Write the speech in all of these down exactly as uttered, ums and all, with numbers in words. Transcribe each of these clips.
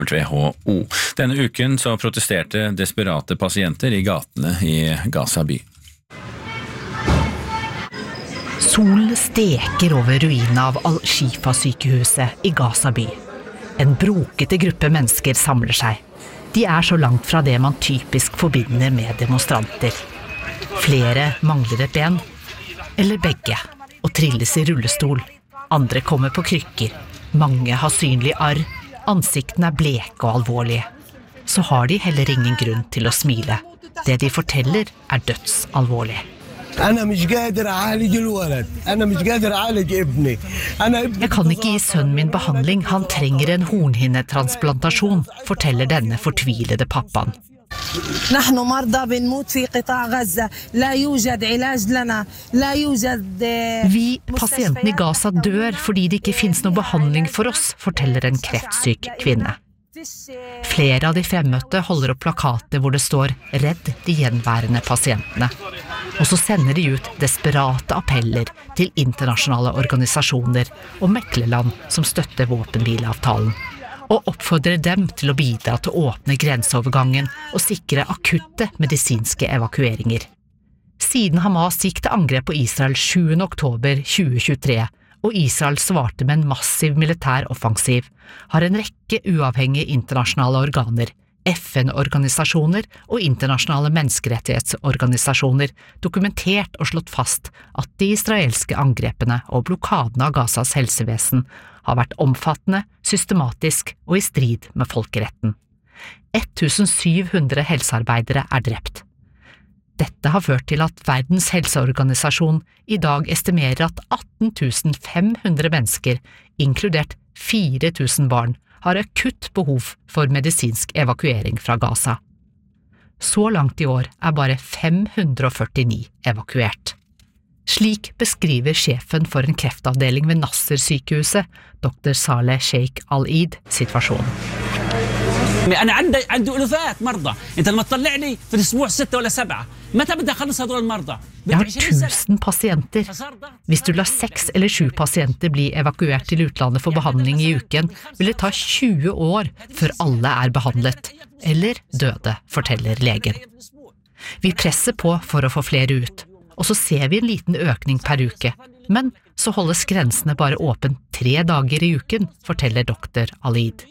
W H O. Denne uken så protesterte desperate pasienter i gatene i Gaza by. Solen steker over ruinene av Al-Shifa-sykehuset i Gaza by. En brokete gruppe mennesker samler seg. De er så langt fra det man typisk forbinder med demonstranter. Flere mangler et ben, eller begge, og trilles i rullestol. Andre kommer på krykker. Mange har synlig arr. Ansiktene er bleke og alvorlige. Så har de heller ingen grunn til å smile. Det de forteller er dødsalvorlig. Jeg kan ikke gi sønnen min behandling, han trenger en hornhinnetransplantasjon, forteller denne fortvilede pappaen. Vi, pasientene i Gaza, dør fordi det ikke finnes noe behandling for oss, forteller en kreftsyk kvinne. Flere av de fremmøtte holder opp plakater hvor det står «Redd de gjenværende pasientene». Og så sender de ut desperate appeller til internasjonale organisasjoner og meklerland som støtter våpenhvileavtalen, og oppfordrer dem til å bidra til å åpne grenseovergangen og sikre akutte medisinske evakueringer. Siden Hamas gikk til angrep på Israel sjuende oktober tjue tjuetre, og Israel svarte med en massiv militær offensiv, har en rekke uavhengige internasjonale organer, F N-organisasjoner og internasjonale menneskerettighetsorganisasjoner dokumentert og slått fast at de israelske angrepene og blokaden av Gazas helsevesen har vært omfattende, systematisk og i strid med folkeretten. sytten hundre helsearbeidere er drept. Dette har ført til at Verdens helseorganisasjon i dag estimerer at atten tusen fem hundre mennesker, inkludert fire tusen barn, har akutt behov for medisinsk evakuering fra Gaza. Så langt i år er bare fem hundre førtini evakuert. Slik beskriver sjefen for en kreftavdeling ved Nasser-sykehuset, doktor Saleh Sheikh Al-Eid, situasjonen. أنا عندي عندي ألوفات مرضى أنت لما تطلع لي في الأسبوع ستة ولا سبعة متى بدي أخلص هذول المرضى Jeg har tusen pasienter. Hvis du lar seks eller sju pasienter bli evakuert til utlandet for behandling i uken, vil det ta tjue år før alle er behandlet, eller døde, forteller legen. Vi presser på for å få flere ut, og så ser vi en liten økning per uke, men så holdes grensene bare åpen tre dager i uken, forteller doktor Al-Eid.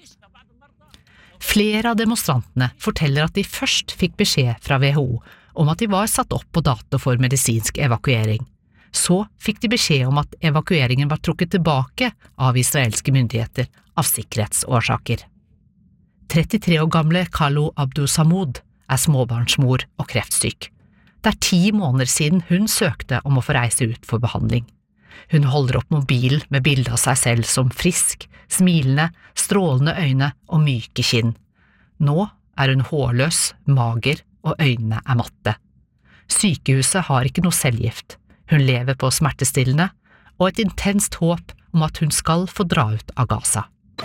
Flere av demonstrantene forteller at de først fikk beskjed fra W H O om at de var satt opp på dato for medisinsk evakuering. Så fikk de beskjed om at evakueringen var trukket tilbake av israelske myndigheter av sikkerhetsårsaker. trettitre år gamle Kalo Abdu Samud er småbarnsmor og kreftsyk. Det er ti måneder siden hun søkte om å få reise ut for behandling. Hun holder opp mobilen med bilde av seg selv som frisk, smilende, strålende øyne og myke kinn. Nå er hun hårløs, mager og øynene er matte. Sykehuset har ikke noe cellegift. Hun lever på smertestillende og et intenst håp om at hun skal få dra ut av Gaza.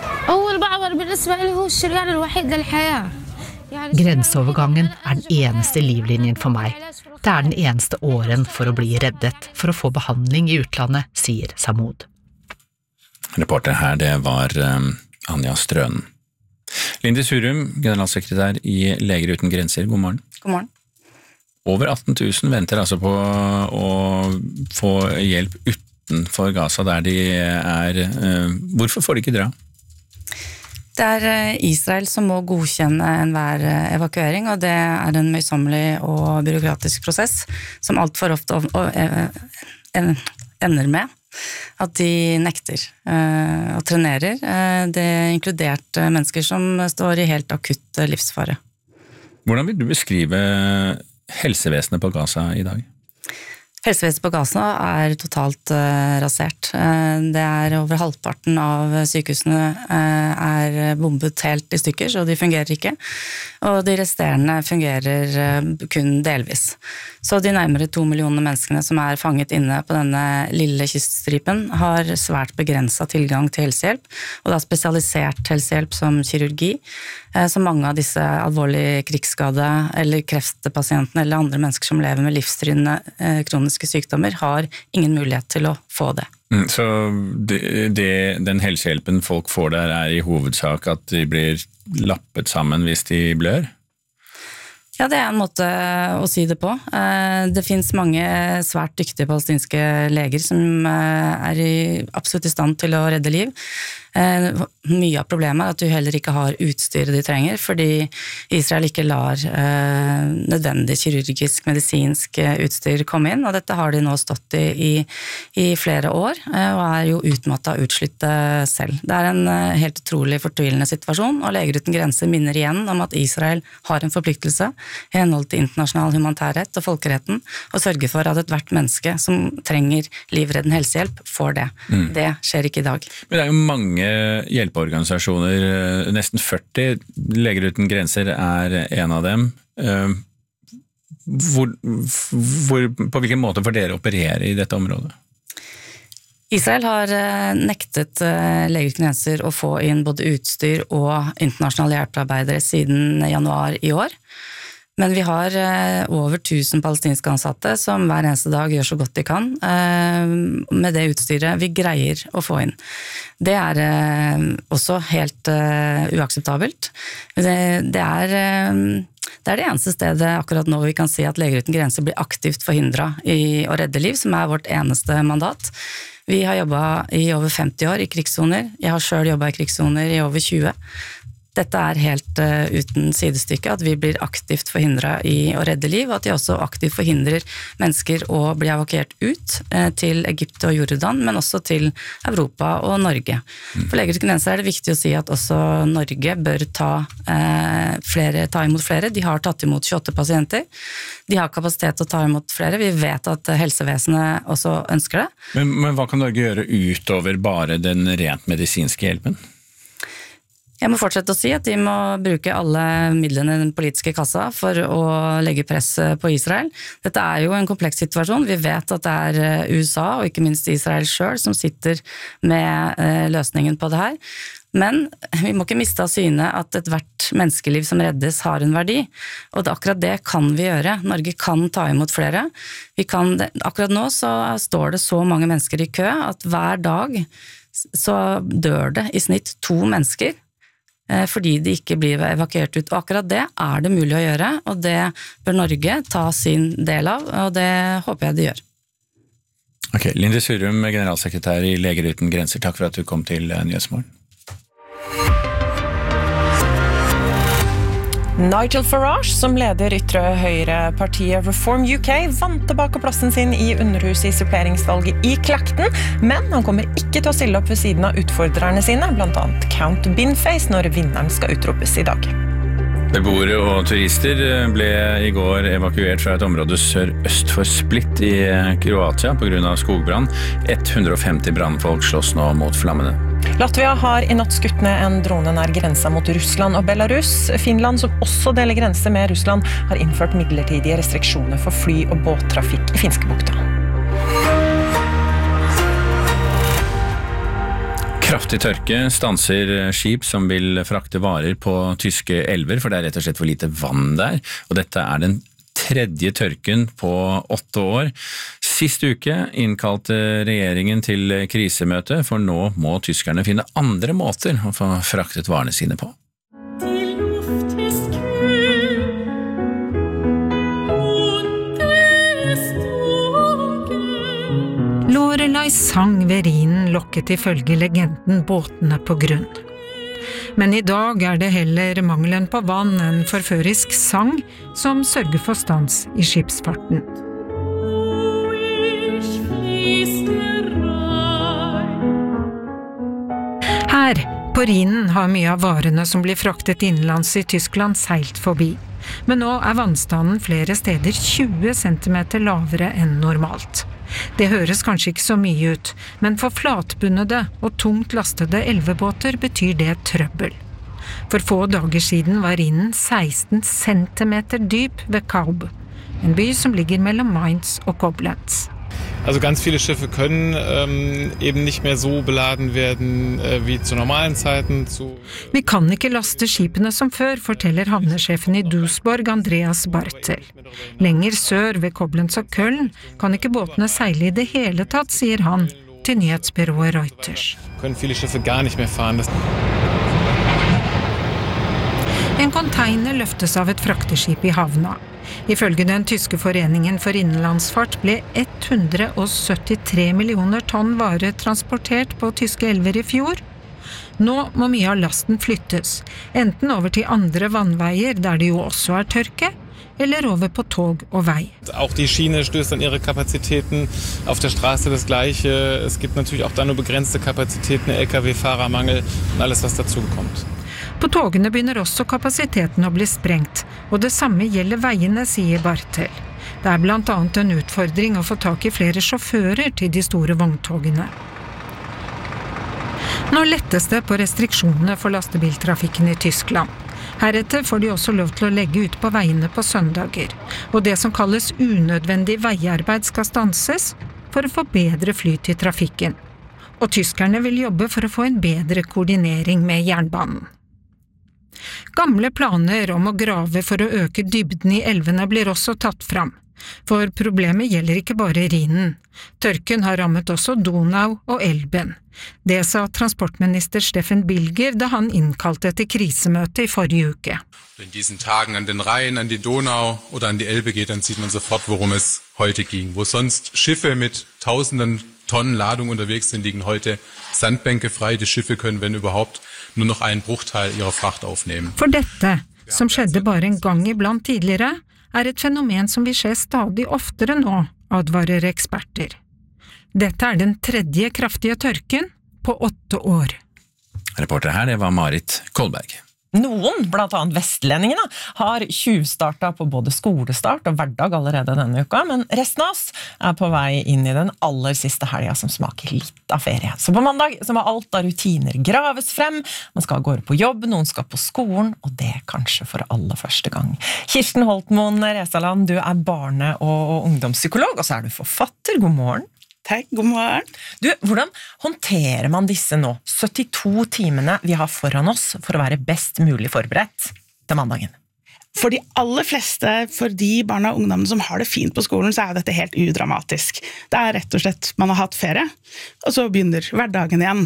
Grenseovergangen er den eneste livlinjen for meg. Det er den eneste åren for å bli reddet for å få behandling i utlandet, sier Samud. Reporter her, det var um, Anja Strønen. Linde Surum, generalsekretær i Leger uten grenser, god morgen. God morgen. Over atten tusen venter altså på å få hjelp utenfor Gaza der de er. Hvorfor får de ikke dra? Det er Israel som må godkjenne enhver evakuering, og det er en møysommelig og byråkratisk prosess som alt for ofte ender med at de nekter og trenerer. Det er inkludert mennesker som står i helt akutt livsfare. Hvordan vil du beskrive helsevesenet på Gaza i dag? Helsevesenet på Gaza er totalt uh, rasert. Uh, det er over halvparten av sykehusene uh, er bombet helt i stykker, så de fungerer ikke. Og de resterende fungerer uh, kun delvis. Så de nærmere to millioner menneskene som er fanget inne på denne lille kyststripen har svært begrenset tilgang til helsehjelp, og da spesialisert helsehjelp som kirurgi, uh, som mange av disse alvorlige krigsskade eller kreftpasientene eller andre mennesker som lever med livstruende uh, kroniske sykdommer har ingen mulighet til å få det. Mm, så det, det, den helsehjelpen folk får der er i hovedsak at de blir lappet sammen hvis de blør? Ja, det er en måte å si det på. Det finnes mange svært dyktige palestinske leger som er absolutt i stand til å redde liv. Mye av problemet er at du heller ikke har utstyret de trenger, fordi Israel ikke lar nødvendig kirurgisk, medisinsk utstyr komme inn, og dette har de nå stått i i, i flere år, og er jo utmattet og utslitt selv. Det er en helt utrolig fortvilende situasjon, og Leger uten grenser minner igjen om at Israel har en forpliktelse i henhold til internasjonal humanitærrett og folkeretten, og sørge for at et hvert menneske som trenger livreddende helsehjelp får det. Mm. Det skjer ikke i dag. Men det er jo mange hjelpeorganisasjoner, nesten førti, Leger uten grenser er en av dem. Hvor, hvor, på hvilken måte får dere operere i dette området? Israel har nektet Leger uten grenser å få inn både utstyr og internasjonale hjelpearbeidere siden januar i år. Men vi har over tusen palestinske ansatte som hver eneste dag gjør så godt de kan med det utstyret vi greier å få inn. Det er også helt uakseptabelt. Det, det er... Det er det eneste stedet akkurat nå vi kan si at Leger uten grenser blir aktivt forhindret i å redde liv, som er vårt eneste mandat. Vi har jobbet i over femti år i krigssoner. Jeg har selv jobbet i krigssoner i over tjue. Dette er helt uh, uten sidestykke, at vi blir aktivt forhindret i å redde liv, og at de også aktivt forhindrer mennesker å bli evakuert ut uh, til Egypt og Jordan, men også til Europa og Norge. Mm. For Leger uten grenser er det viktig å si at også Norge bør ta, uh, flere, ta imot flere. De har tatt imot tjueåtte pasienter. De har kapasitet til å ta imot flere. Vi vet at helsevesenet også ønsker det. Men, men hva kan Norge gjøre utover bare den rent medisinske hjelpen? Jeg må fortsette å si at de må bruke alle midlene i den politiske kassa for å legge press på Israel. Dette er jo en kompleks situasjon. Vi vet at det er U S A og ikke minst Israel selv som sitter med løsningen på det her. Men vi må ikke miste av syne at et hvert menneskeliv som reddes har en verdi, og det, akkurat det kan vi gjøre. Norge kan ta imot flere. Vi kan, akkurat nå så står det så mange mennesker i kø at hver dag så dør det i snitt to mennesker fordi de ikke blir evakuert ut. Og akkurat det er det mulig å gjøre, og det bør Norge ta sin del av, og det håper jeg de gjør. Ok, Linde Surrum, generalsekretær i Leger uten grenser, takk for at du kom til Nyhetsmorgen. Nigel Farage, som leder ytre høyrepartiet Reform U K, vant tilbake plassen sin i underhuset i suppleringsvalget i Clacton, men han kommer ikke til å stille opp ved siden av utfordrerne sine, blant annet Count Binface, når vinneren skal utropes i dag. Beboere og turister ble i går evakuert fra et område sør-øst for Split i Kroatia på grunn av skogbrann. hundre og femti brannfolk slåss nå mot flammene. Latvia har i natt skutt ned en drone nær grensa mot Russland og Belarus. Finland, som også deler grense med Russland, har innført midlertidige restriksjoner for fly- og båttrafikk i Finskebukta. Kraftig tørke stanser skip som vil frakte varer på tyske elver, for det er rett og slett for lite vann der, og dette er den tredje tørken på åtte år. Sist uke innkalte regjeringen til krisemøte, for nå må tyskerne finne andre måter å få fraktet varene sine på. Lorelei sang ved Rhinen lokket ifølge legenden båtene på grunn. Men i dag er det heller mangelen på vann enn forførisk sang som sørger for stans i skipsfarten. Her, på Rhinen, har mye av varene som blir fraktet innenlands i Tyskland seilt forbi. Men nå er vannstanden flere steder tjue centimeter lavere enn normalt. Det høres kanskje ikke så mye ut, men for flatbunnede og tungt lastede elvebåter betyr det trøbbel. For få dager siden var Rhinen seksten centimeter dyp ved Kaub, en by som ligger mellom Mainz og Koblenz. Also ganz viele Schiffe können ähm, eben nicht mehr so beladen werden äh, wie zu normalen Zeiten. Zu Vi kan ikke laste skipene som før, forteller havnesjefen i Duisburg, Andreas Bartel. Lenger sør ved Koblenz og Köln kan ikke båtene seile i det hele tatt, sier han. til nyhetsbyrået Reuters. Können viele Schiffe gar nicht mehr fahren. Das En container løftes av et frakteskip i havna. Ifølge den tyske foreningen for innenlandsfart ble hundre syttitre millioner tonn varer transportert på tyske elver i fjor. Nå må mye av lasten flyttes, enten over til andre vannveier der det jo også er tørke, eller over på tog og vei. Auch die Schiene stößt an ihre Kapazitäten, auf der Straße das Gleiche. Es gibt natürlich auch da nur begrenzte Kapazitäten, L K W-Fahrermangel und alles, was dazu kommt. På togene begynner også kapasiteten å bli sprengt, og det samme gjelder veiene, sier Bartel. Det er blant annet en utfordring å få tak i flere sjåfører til de store vogntogene. Nå lettes det på restriksjonene for lastebiltrafikken i Tyskland. Heretter får de også lov til å legge ut på veiene på søndager, og det som kalles unødvendig veiarbeid skal stanses for å få bedre flyt i trafikken. Og tyskerne vil jobbe for å få en bedre koordinering med jernbanen. Gamle planer om å grave for å øke dybden i elvene blir også tatt fram, for problemet gjelder ikke bare Rhinen. Tørken har rammet også Donau og Elben. Det sa transportminister Steffen Bilger da han innkalte til krisemøte i forrige uke. Wenn diesen Tagen an den Rhein, an die Donau oder an die Elbe geht, dann sieht man sofort, worum es heute ging. Wo sonst Schiffe mit tausenden Tonnen Ladung unterwegs sind, liegen heute Sandbänke frei. Die Schiffe können, wenn überhaupt, nur noch einen Bruchteil ihrer Fracht aufnehmen. For dette, som skjedde bare en gang iblant tidligere, er et fenomen som vil skje stadig oftere nå, advarer eksperter. Dette er den tredje kraftige tørken på åtte år. Reporter her, det var Marit Kolberg. Noen, blant annet vestlendingene, har tjuvstartet på både skolestart og hverdag allerede denne uka, men resten av oss er på vei inn i den aller siste helgen som smaker litt av ferie. Så på mandag så må alt av rutiner graves frem, man skal gå på jobb, noen skal på skolen, og det kanskje for aller første gang. Kirsten Holtmoen Resaland, du er barne- og ungdomspsykolog, og så er du forfatter. God morgen. Takk, god morgen. Du, hvordan håndterer man disse nå, syttito timene vi har foran oss for å være best mulig forberedt til mandagen? For de aller fleste, for de barna og ungdommene som har det fint på skolen, så er dette helt udramatisk. Det er rett og slett, man har hatt ferie, og så begynner hverdagen igjen.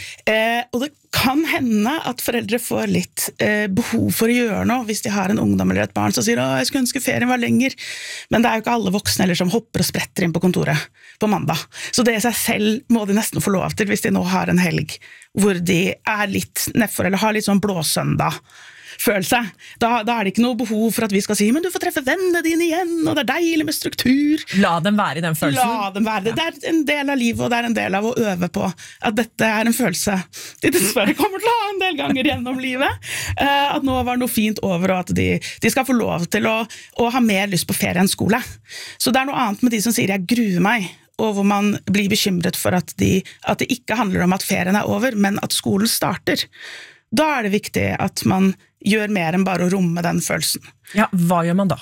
Eh, og det kan hende at foreldre får litt eh, behov for å gjøre noe, hvis de har en ungdom eller et barn som sier, å, jeg skulle ønske ferien var lenger. Men det er jo ikke alle voksne eller som hopper og spretter inn på kontoret på mandag. Så det i seg selv må de nesten få lov til, hvis de nå har en helg hvor de er litt nedfor, eller har litt sånn blåsøndag følelse. Da, da er det ikke noe behov for at vi skal si, men du får treffe vennene dine igjen, og det er deilig med struktur. La dem være i den følelsen. La dem være det. Det er en del av livet, og det er en del av å øve på at dette er en følelse de dessverre kommer til å ha en del ganger gjennom livet. At nå var noe fint over, og at de, de skal få lov til å, å ha mer lyst på ferie enn skole. Så det er noe annet med de som sier, jeg gruer meg, og hvor man blir bekymret for at, de, at det ikke handler om at ferien er over, men at skolen starter. Da er det viktig at man gjør mer enn bare å romme den følelsen. Ja, hva gjør man da?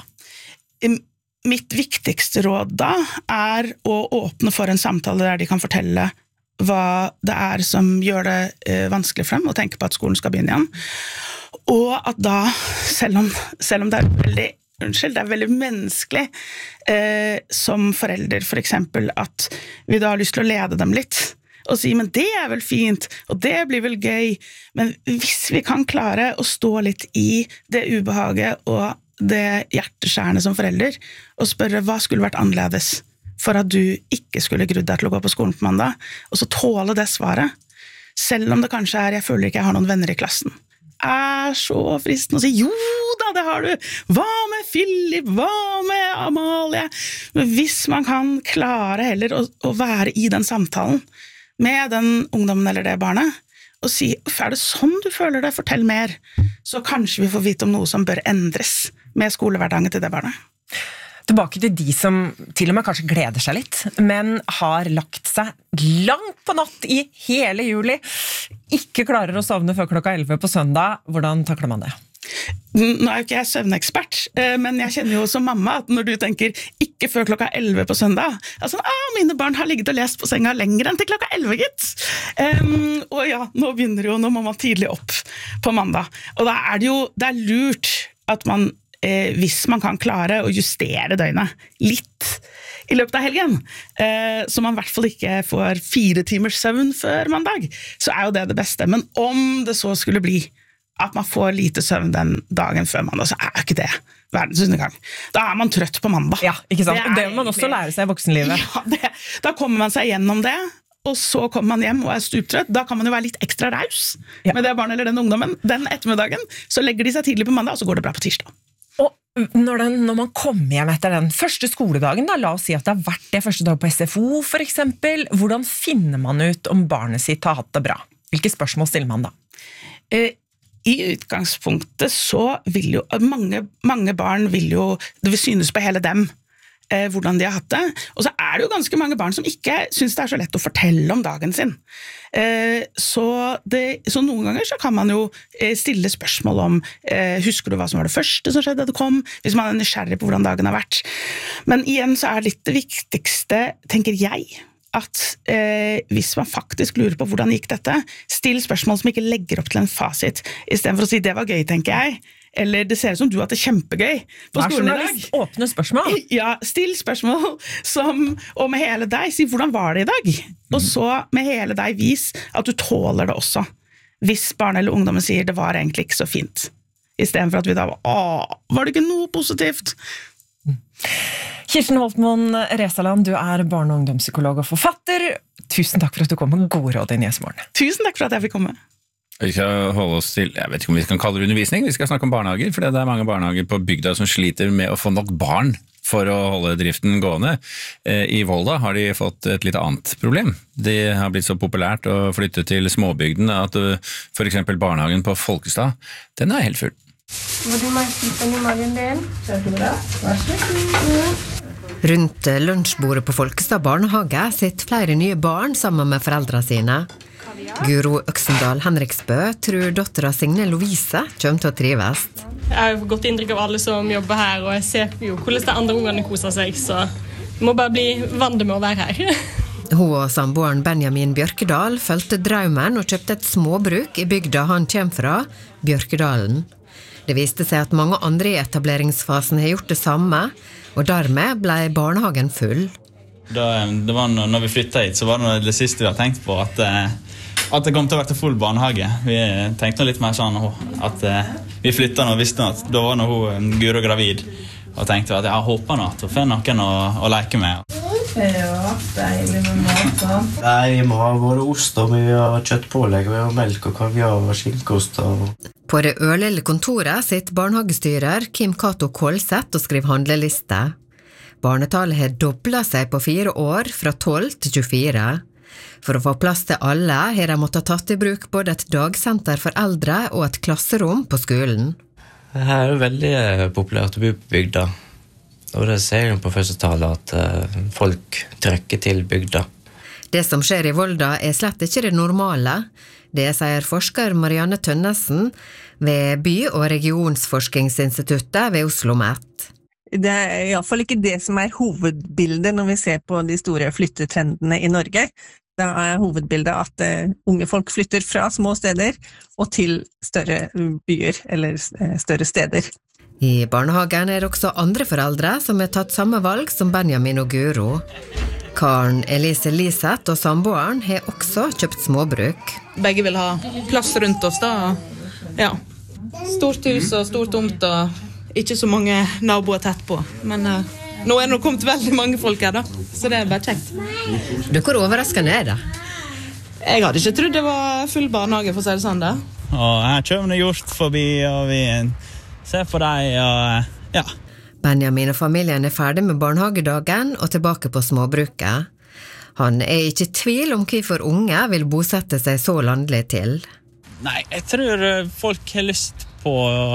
Mitt viktigste råd da er å åpne for en samtale der de kan fortelle hva det er som gjør det eh, vanskelig frem, og tenke på at skolen skal begynne igjen. Og at da, selv om, selv om det er veldig Unnskyld, det er veldig menneskelig eh, som forelder, for eksempel, at vi da har lyst til å lede dem litt, og si, men det er vel fint, og det blir vel gøy, men hvis vi kan klare å stå litt i det ubehaget og det hjerteskjærende som forelder, og spørre hva skulle vært annerledes for at du ikke skulle grudd deg til å gå på skolen på mandag, og så tåle det svaret, selv om det kanskje er, jeg føler ikke jeg har noen venner i klassen. Er så fristende å si, jo da, det har du, hva med Philip, hva med Amalie, men hvis man kan klare heller å, å være i den samtalen med den ungdommen eller det barnet, og si, er det sånn du føler det, fortell mer, så kanskje vi får vite om noe som bør endres med skolehverdagen til det barnet. Tilbake til de som til og med kanskje gleder seg litt, men har lagt seg langt på natt i hele juli, ikke klarer å sovne før klokka elleve på søndag. Hvordan takler man det? Nå er jo ikke jeg søvnekspert, men jeg kjenner jo som mamma at når du tenker ikke før klokka elleve på søndag, altså, ah, mine barn har ligget og lest på senga lenger enn til klokka elleve, gitt. Um, og ja, nå begynner jo, nå må man tidlig opp på mandag. Og da er det jo, det er lurt at man, eh, hvis man kan klare å justere døgnet litt i løpet av helgen, eh, så man i hvert fall ikke får fire timers søvn før mandag, så er jo det det beste. Men om det så skulle bli at man får lite søvn den dagen før mandag, så er jo ikke det verdens undergang. Da er man trøtt på mandag. Ja, ikke sant? Det, og det må man også lære seg i voksenlivet. Ja, det, da kommer man seg gjennom det, og så kommer man hjem og er stuptrøtt. Da kan man jo være litt ekstra raus ja. med det barnet eller den ungdommen. Den ettermiddagen så legger de seg tidlig på mandag, og så går det bra på tirsdag. Og når, den, når man kommer hjem etter den første skoledagen, da, la oss si at det har vært det første dag på S F O for eksempel, hvordan finner man ut om barnet sitt har hatt det bra? Hvilke spørsmål stiller man da? Eh, I utgangspunktet så vil jo mange, mange barn vil jo, det vil synes på hele dem, Eh, hvordan de har hatt det, og så er det jo ganske mange barn som ikke synes det er så lett å fortelle om dagen sin. Eh, så, det, så noen ganger så kan man jo eh, stille spørsmål om eh, husker du hva som var det første som skjedde da du kom, hvis man er nysgjerrig på hvordan dagen har vært. Men igjen så er litt det viktigste, tenker jeg, at eh, hvis man faktisk lurer på hvordan gikk dette, still spørsmål som ikke legger opp til en fasit, i stedet for å si det var gøy, tenker jeg, eller det ser ut som du har hatt det kjempegøy på skolen i dag. Åpne spørsmål. Ja, still spørsmål som, og med hele deg, si hvordan var det i dag? Og så med hele deg vis at du tåler det også. Hvis barn eller ungdommen sier det var egentlig ikke så fint. I stedet for at vi da var, åh, var det ikke noe positivt? Kirsten Holtmann Resaland, du er barne- og ungdomspsykolog og forfatter. Tusen takk for at du kom med gode råd i Nyhetsmorgen. Tusen takk for at jeg fikk komme. Vi skal holde oss til, jeg vet ikke om vi kan kalle det undervisning, vi skal snakke om barnehager, for det er mange barnehager på bygda som sliter med å få nok barn for å holde driften gående. I Volda har de fått et litt annet problem. Det har blitt så populært å flytte til småbygden at for eksempel barnehagen på Folkestad, den er helt full. Må du merke i magen din? Vær så god. Rundt lunsjbordet på Folkestad barnehage sitter flere nye barn sammen med foreldrene sine. Guro Øksendal Henriksbø tror dottera Signe Lovise kommer til å trives. Jeg har jo gått inntrykk av alle som jobber her, og jeg ser jo hvordan de andre ungene koser seg, så jeg må bare bli vant med å være her. Hun og samboeren Benjamin Bjørkedal følte drømmen og kjøpte et småbruk i bygda han kommer fra, Bjørkedalen. Det viste seg at mange andre i etableringsfasen har gjort det samme, og dermed ble barnehagen full. Da, det var når vi flyttet hit, så var det det siste vi har tenkt på, at, at det kom til å være full barnehage. Vi tenkte litt mer sånn at vi flyttet nå og visste at da var nå hun Guro gravid, og tenkte at jeg håper nå at hun får noen å, å leke med. Ja, deilig med mat. Nei, vi må ha både ost, og vi har kjøttpålegg, vi har melk og kaviar og skinkost. Og... På det ørlille kontoret sitter barnehagestyrer Kim Kato Kolseth og skriver handleliste. Barnetallet har doblet seg på fire år, fra tolv til tjuefire. For å få plass til alle har de måttet tatt i bruk både et dagsenter for eldre og et klasserom på skolen. Her er det veldig populært å bo på bygda. Og det ser jeg på første tallet at folk trekker til bygda. Det som skjer i Volda er slett ikke det normale. Det sier forsker Marianne Tønnesen ved By- og regionsforskningsinstituttet ved OsloMet. Det er i hvert fall ikke det som er hovedbildet når vi ser på de store flyttetrendene i Norge. Da er hovedbildet at uh, unge folk flytter fra små steder og til større byer eller uh, større steder. I barnehagen er det også andre foreldre som har tatt samme valg som Benjamin og Guro. Karen Elise Liseth og samboeren har også kjøpt småbruk. Begge vil ha plass rundt oss da. Ja. Stort hus og stor tomt og ikke så mange naboer tett på. Men uh, nå er det nå kommet veldig mange folk her da, så det er bare kjekt. Du, hvor overraskende er det? Jeg hadde ikke trodd det var full barnehage, for å si det sånn da. Og her kommer det gjort forbi, og vi ser på deg, og ja. Benjamin og familien er ferdig med barnehagedagen og tilbake på småbruket. Han er ikke i tvil om hvorfor unge vil bosette seg så landlig til. Nei, jeg tror folk har lyst på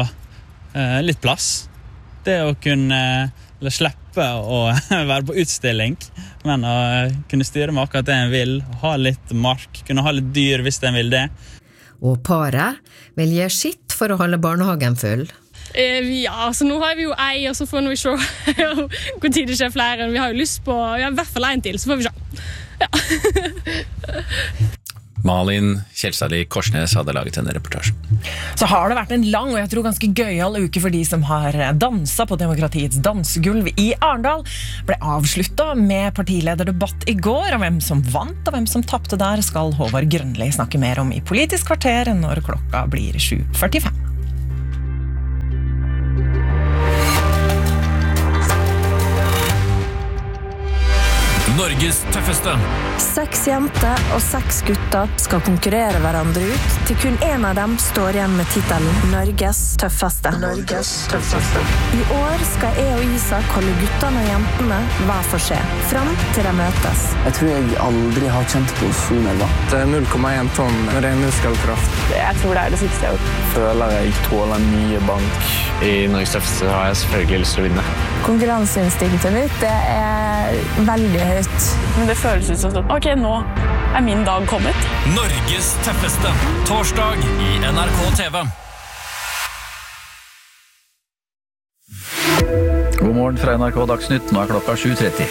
uh, litt plass. Det å kunne uh, slippe å være på utstilling, men å uh, kunne styre med akkurat det en vil, ha litt mark, kunne ha litt dyr hvis en vil det. Og paret vil gjøre sitt for å holde barnehagen full. Eh, ja, så nå har vi jo ei, og så får vi se hvor tid det skjer flere. Vi har jo lyst på, ja, i hvert fall en til, så får vi se. Ja. Malin Kjelsali Korsnes hadde laget denne reportasjen. Så har det vært en lang og jeg tror ganske gøyal uke for de som har danset på demokratiets dansegulv i Arendal. Ble avsluttet med partilederdebatt i går, og hvem som vant og hvem som tappte der skal Håvard Grønli snakke mer om i Politisk kvarter når klokka blir sju førtifem. Norges tøffeste. Seks jenter og seks gutter skal konkurrere hverandre ut, til kun en av dem står igjen med titelen Norges tøffeste. Norges tøffeste. I år skal jeg og Isak holde guttene og jentene hver for seg, fram til de møtes. Jeg tror jeg aldri har kjent på så nerver. Det er null komma én tonn ren muskelkraft. Jeg tror det er det siste jeg har gjort. Føler jeg tåler mye bank. I Norges tøffeste har jeg selvfølgelig lyst til å vinne. Konkurranseinstinktet mitt, det er veldig høyt. Men det føles ut som at ok, nå er min dag kommet. Norges tøffeste, torsdag i N R K T V. God morgen fra N R K Dagsnytt, nå er klokka sju tretti.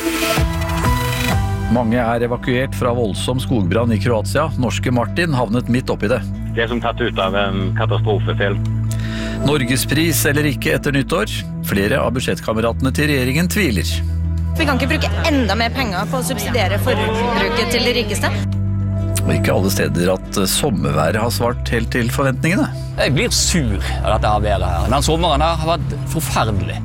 Mange er evakuert fra voldsom skogbrann i Kroatia. Norske Martin havnet midt oppi det. Det som tatt ut av en katastrofefilm. Norgespris eller ikke etter nyttår. Flere av budsjettkameratene til regjeringen tviler. Vi kan ikke bruke enda mer penger på å subsidiere forbruket til de rikeste. Og ikke alle steder at sommerværet har svart helt til forventningene. Jeg blir sur av dette været her. Den sommeren her har vært forferdelig.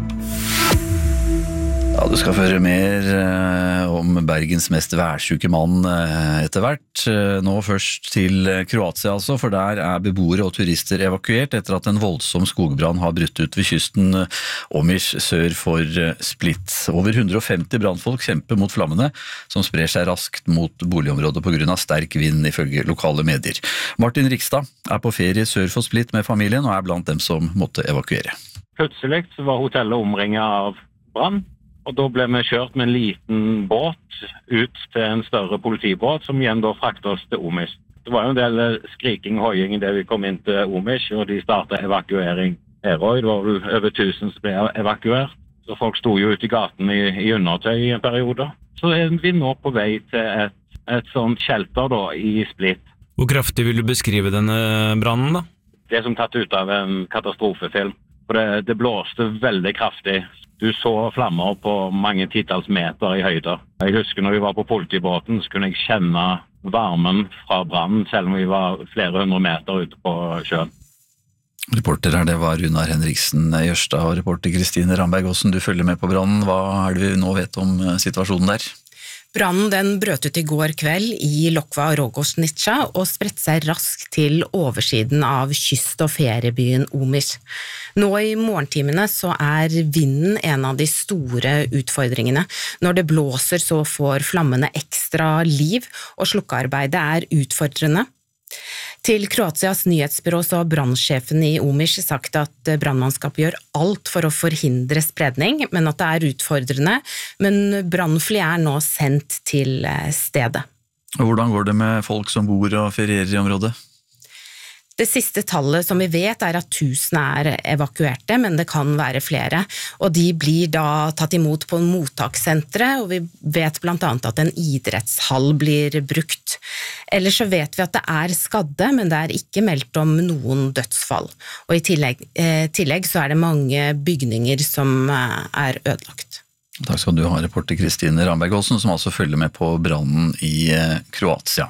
Ja, du skal høre mer eh, om Bergens mest værsyke mann eh, etter hvert. Eh, nå først til Kroatia altså, for der er beboere og turister evakuert etter at en voldsom skogbrann har brutt ut ved kysten eh, Omiš sør for eh, Split. Over hundre og femti brannfolk kjemper mot flammene, som sprer seg raskt mot boligområdet på grunn av sterk vind ifølge lokale medier. Martin Rikstad er på ferie sør for Split med familien og er blant dem som måtte evakuere. Plutselig var hotellet omringet av brann. Og da ble vi kjørt med en liten båt ut til en større politibåt, som igjen da fraktet oss til Omiš. Det var jo en del skriking og høying da vi kom inn til Omiš, og de startet evakuering her også. Det var vel over tusen som ble evakuert. Så folk sto jo ute i gaten i, i undertøy i en periode. Så er vi nå på vei til et, et sånt shelter da, i Split. Hvor kraftig vil du beskrive denne brannen da? Det som tatt ut av en katastrofefilm. For det, det blåste veldig kraftig. Du så flammer på mange titalls meter i høyde. Jeg husker når vi var på politibåten, så kunne jeg kjenne varmen fra brannen, selv om vi var flere hundre meter ute på sjøen. Reporter her, det var Runar Henriksen Jørstad og reporter Kristine Ramberg. Hvordan du følger med på brannen? Hva er det vi nå vet om situasjonen der? Brannen den brøt ut i går kveld i Lokva Rogosnica og spredte seg raskt til oversiden av kyst- og feriebyen Omiš. Nå i morgentimene så er vinden en av de store utfordringene. Når det blåser så får flammene ekstra liv, og slukkearbeidet er utfordrende. Til Kroatias nyhetsbyrå så har brannsjefen i Omiš sagt at brannmannskapet gjør alt for å forhindre spredning, men at det er utfordrende, men brannfly er nå sendt til stedet. Hvordan går det med folk som bor og ferierer i området? Det siste tallet som vi vet er at tusen er evakuerte, men det kan være flere, og de blir da tatt imot på mottakssenteret, og vi vet blant annet at en idrettshall blir brukt. Ellers så vet vi at det er skadde, men det er ikke meldt om noen dødsfall. Og i tillegg, eh, tillegg så er det mange bygninger som eh, er ødelagt. Takk skal du ha, reporter Kristine Ramberg Olsen, som altså følger med på brannen i eh, Kroatia.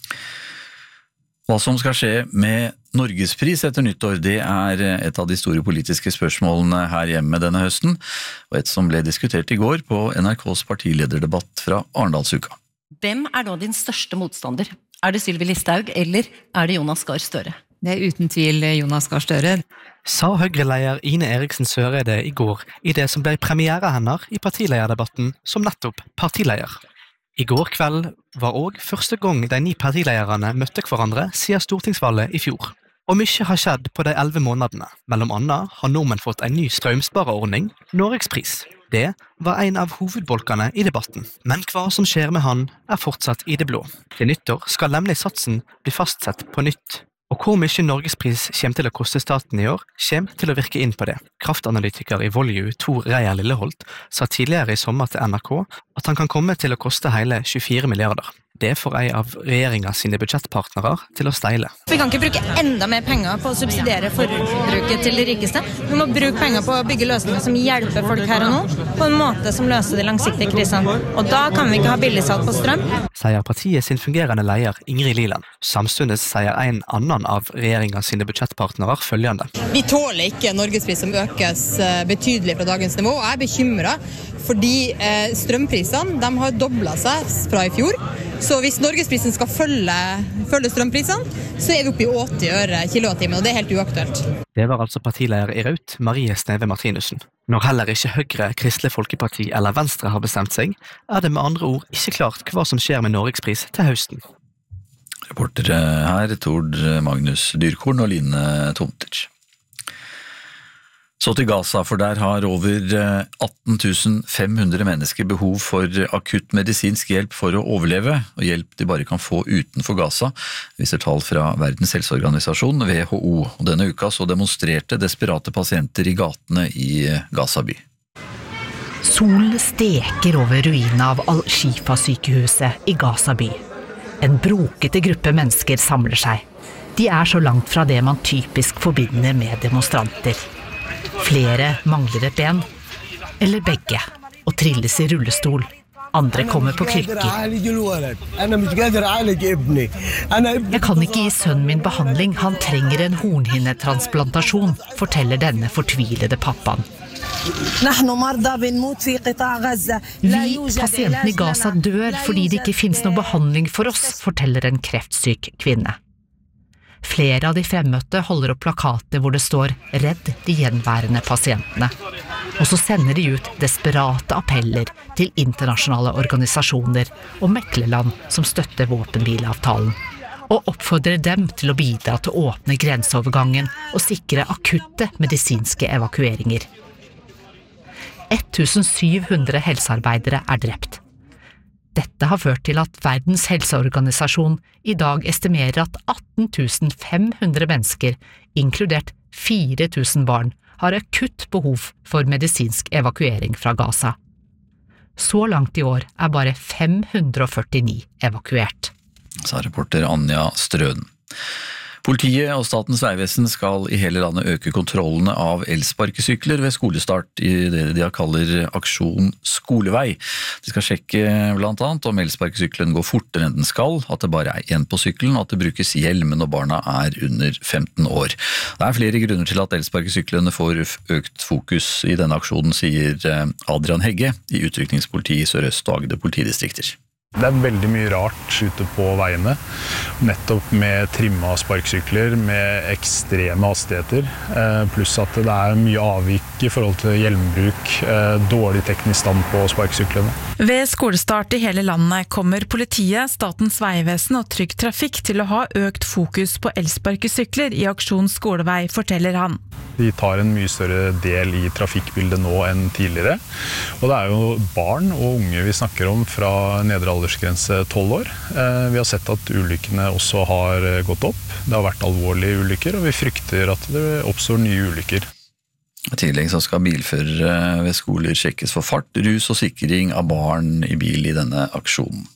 Hva som skal skje med Norgespris etter nyttår, det er et av de store politiske spørsmålene her hjemme denne høsten, og et som ble diskutert i går på N R K's partilederdebatt fra Arendalsuka. Hvem er da din største motstander? Er det Sylvi Listhaug, eller er det Jonas Gahr Støre? Det er uten tvil Jonas Gahr Støre. Sa Høyre-leder Ine Eriksen Søreide i går i det som ble premiere hennes i partilederdebatten som nettopp partileder. I går kveld var også første gang de ni partilederne møtte hverandre siden stortingsvalget i fjor. Og mye har skjedd på de elleve månedene. Mellom annet har nordmenn fått en ny strømspareordning, Norgespris. Det var en av hovedbolkene i debatten, men hva som skjer med han er fortsatt i det blå. Til nyttår skal nemlig satsen bli fastsett på nytt. Og hvor mye Norgespris kommer til å koste staten i år, kommer til å virke inn på det. Kraftanalytiker i Volue, Tor Reier Lilleholt, sa tidligere i sommer til N R K at han kan komme til å koste hele tjuefire milliarder. Det får ei av regjeringa sine budsjettpartnere til å steile. Vi kan ikke bruke enda mer penger på å subsidiere forbruket til de rikeste. Vi må bruke penger på å bygge løsninger som hjelper folk her og nå, på en måte som løser de langsiktige krisene. Og da kan vi ikke ha billigsalg på strøm. Sier partiet sin fungerende leder Ingrid Liland. Samstundes sier en annen av regjeringa sine budsjettpartnere følgende. Vi tåler ikke Norgespris som økes betydelig fra dagens nivå, og jeg er bekymret fordi strømprisene de har doblet seg fra i fjor. Så hvis Norgesprisen skal følge, følge strømprisene, så er vi oppe i åtti øre kilowattimen, og det er helt uaktuelt. Det var altså partileder i Raut, Marie Sneve Martinussen. Når heller ikke Høyre, Kristelig Folkeparti eller Venstre har bestemt seg, er det med andre ord ikke klart hva som skjer med Norgespris til høsten. Reportere her, Tord Magnus Dyrkorn og Line Tomtic. Så til Gaza, for der har over atten tusen fem hundre mennesker behov for akutt medisinsk hjelp for å overleve, og hjelp de bare kan få utenfor Gaza, viser tall fra Verdens helseorganisasjon, W H O. Og denne uka så demonstrerte desperate pasienter i gatene i Gaza by. Solen steker over ruinen av Al-Shifa-sykehuset i Gaza by. En brokete gruppe mennesker samler seg. De er så langt fra det man typisk forbinder med demonstranter. Flere mangler et ben, eller begge, og trilles i rullestol. Andre kommer på krykker. Jeg kan ikke gi sønnen min behandling, han trenger en hornhinnetransplantasjon, forteller denne fortvilede pappaen. Vi, pasientene i Gaza, dør fordi det ikke finnes noen behandling for oss, forteller en kreftsyk kvinne. Flere av de fremmøtte holder opp plakater hvor det står «Redd de gjenværende pasientene». Og så sender de ut desperate appeller til internasjonale organisasjoner og meklerland som støtter våpenhvileavtalen, og oppfordrer dem til å bidra til å åpne grenseovergangen og sikre akutte medisinske evakueringer. tusen syv hundre helsearbeidere er drept. Dette har ført til at Verdens helseorganisasjon i dag estimerer at atten tusen fem hundre mennesker, inkludert fire tusen barn, har akutt behov for medisinsk evakuering fra Gaza. Så langt i år er bare fem hundre førtini evakuert. Sa reporter Anja Strøden. Politiet og Statens vegvesen skal i hele landet øke kontrollene av elsparkesykler ved skolestart i det de kaller Aksjon Skolevei. De skal sjekke blant annet om elsparkesykkelen går fortere enn den skal, at det bare er en på sykkelen, og at det brukes hjelm når barna er under femten år. Det er flere grunner til at elsparkesyklene får økt fokus i denne aksjonen, sier Adrian Hegge i Utrykningspolitiet i Sør-Øst og Agder politidistrikter. Det er veldig mye rart ute på veiene, nettopp med trimma sparksykler, med ekstreme hastigheter, pluss at det er mye avvik i forhold til hjelmbruk, dårlig teknisk stand på sparksyklene. Ved skolestart i hele landet kommer politiet, Statens vegvesen og Trygg Trafikk til å ha økt fokus på elsparkesykler i Aksjon Skolevei, forteller han. De tar en mye større del i trafikkbildet nå enn tidligere, og det er jo barn og unge vi snakker om fra nedre aldersgrense tolv år. Vi har sett at ulykkene også har gått opp. Det har vært alvorlige ulykker, og vi frykter at det oppstår nye ulykker. I tillegg så skal bilførere ved skoler sjekkes for fart, rus og sikring av barn i bil i denne aksjonen.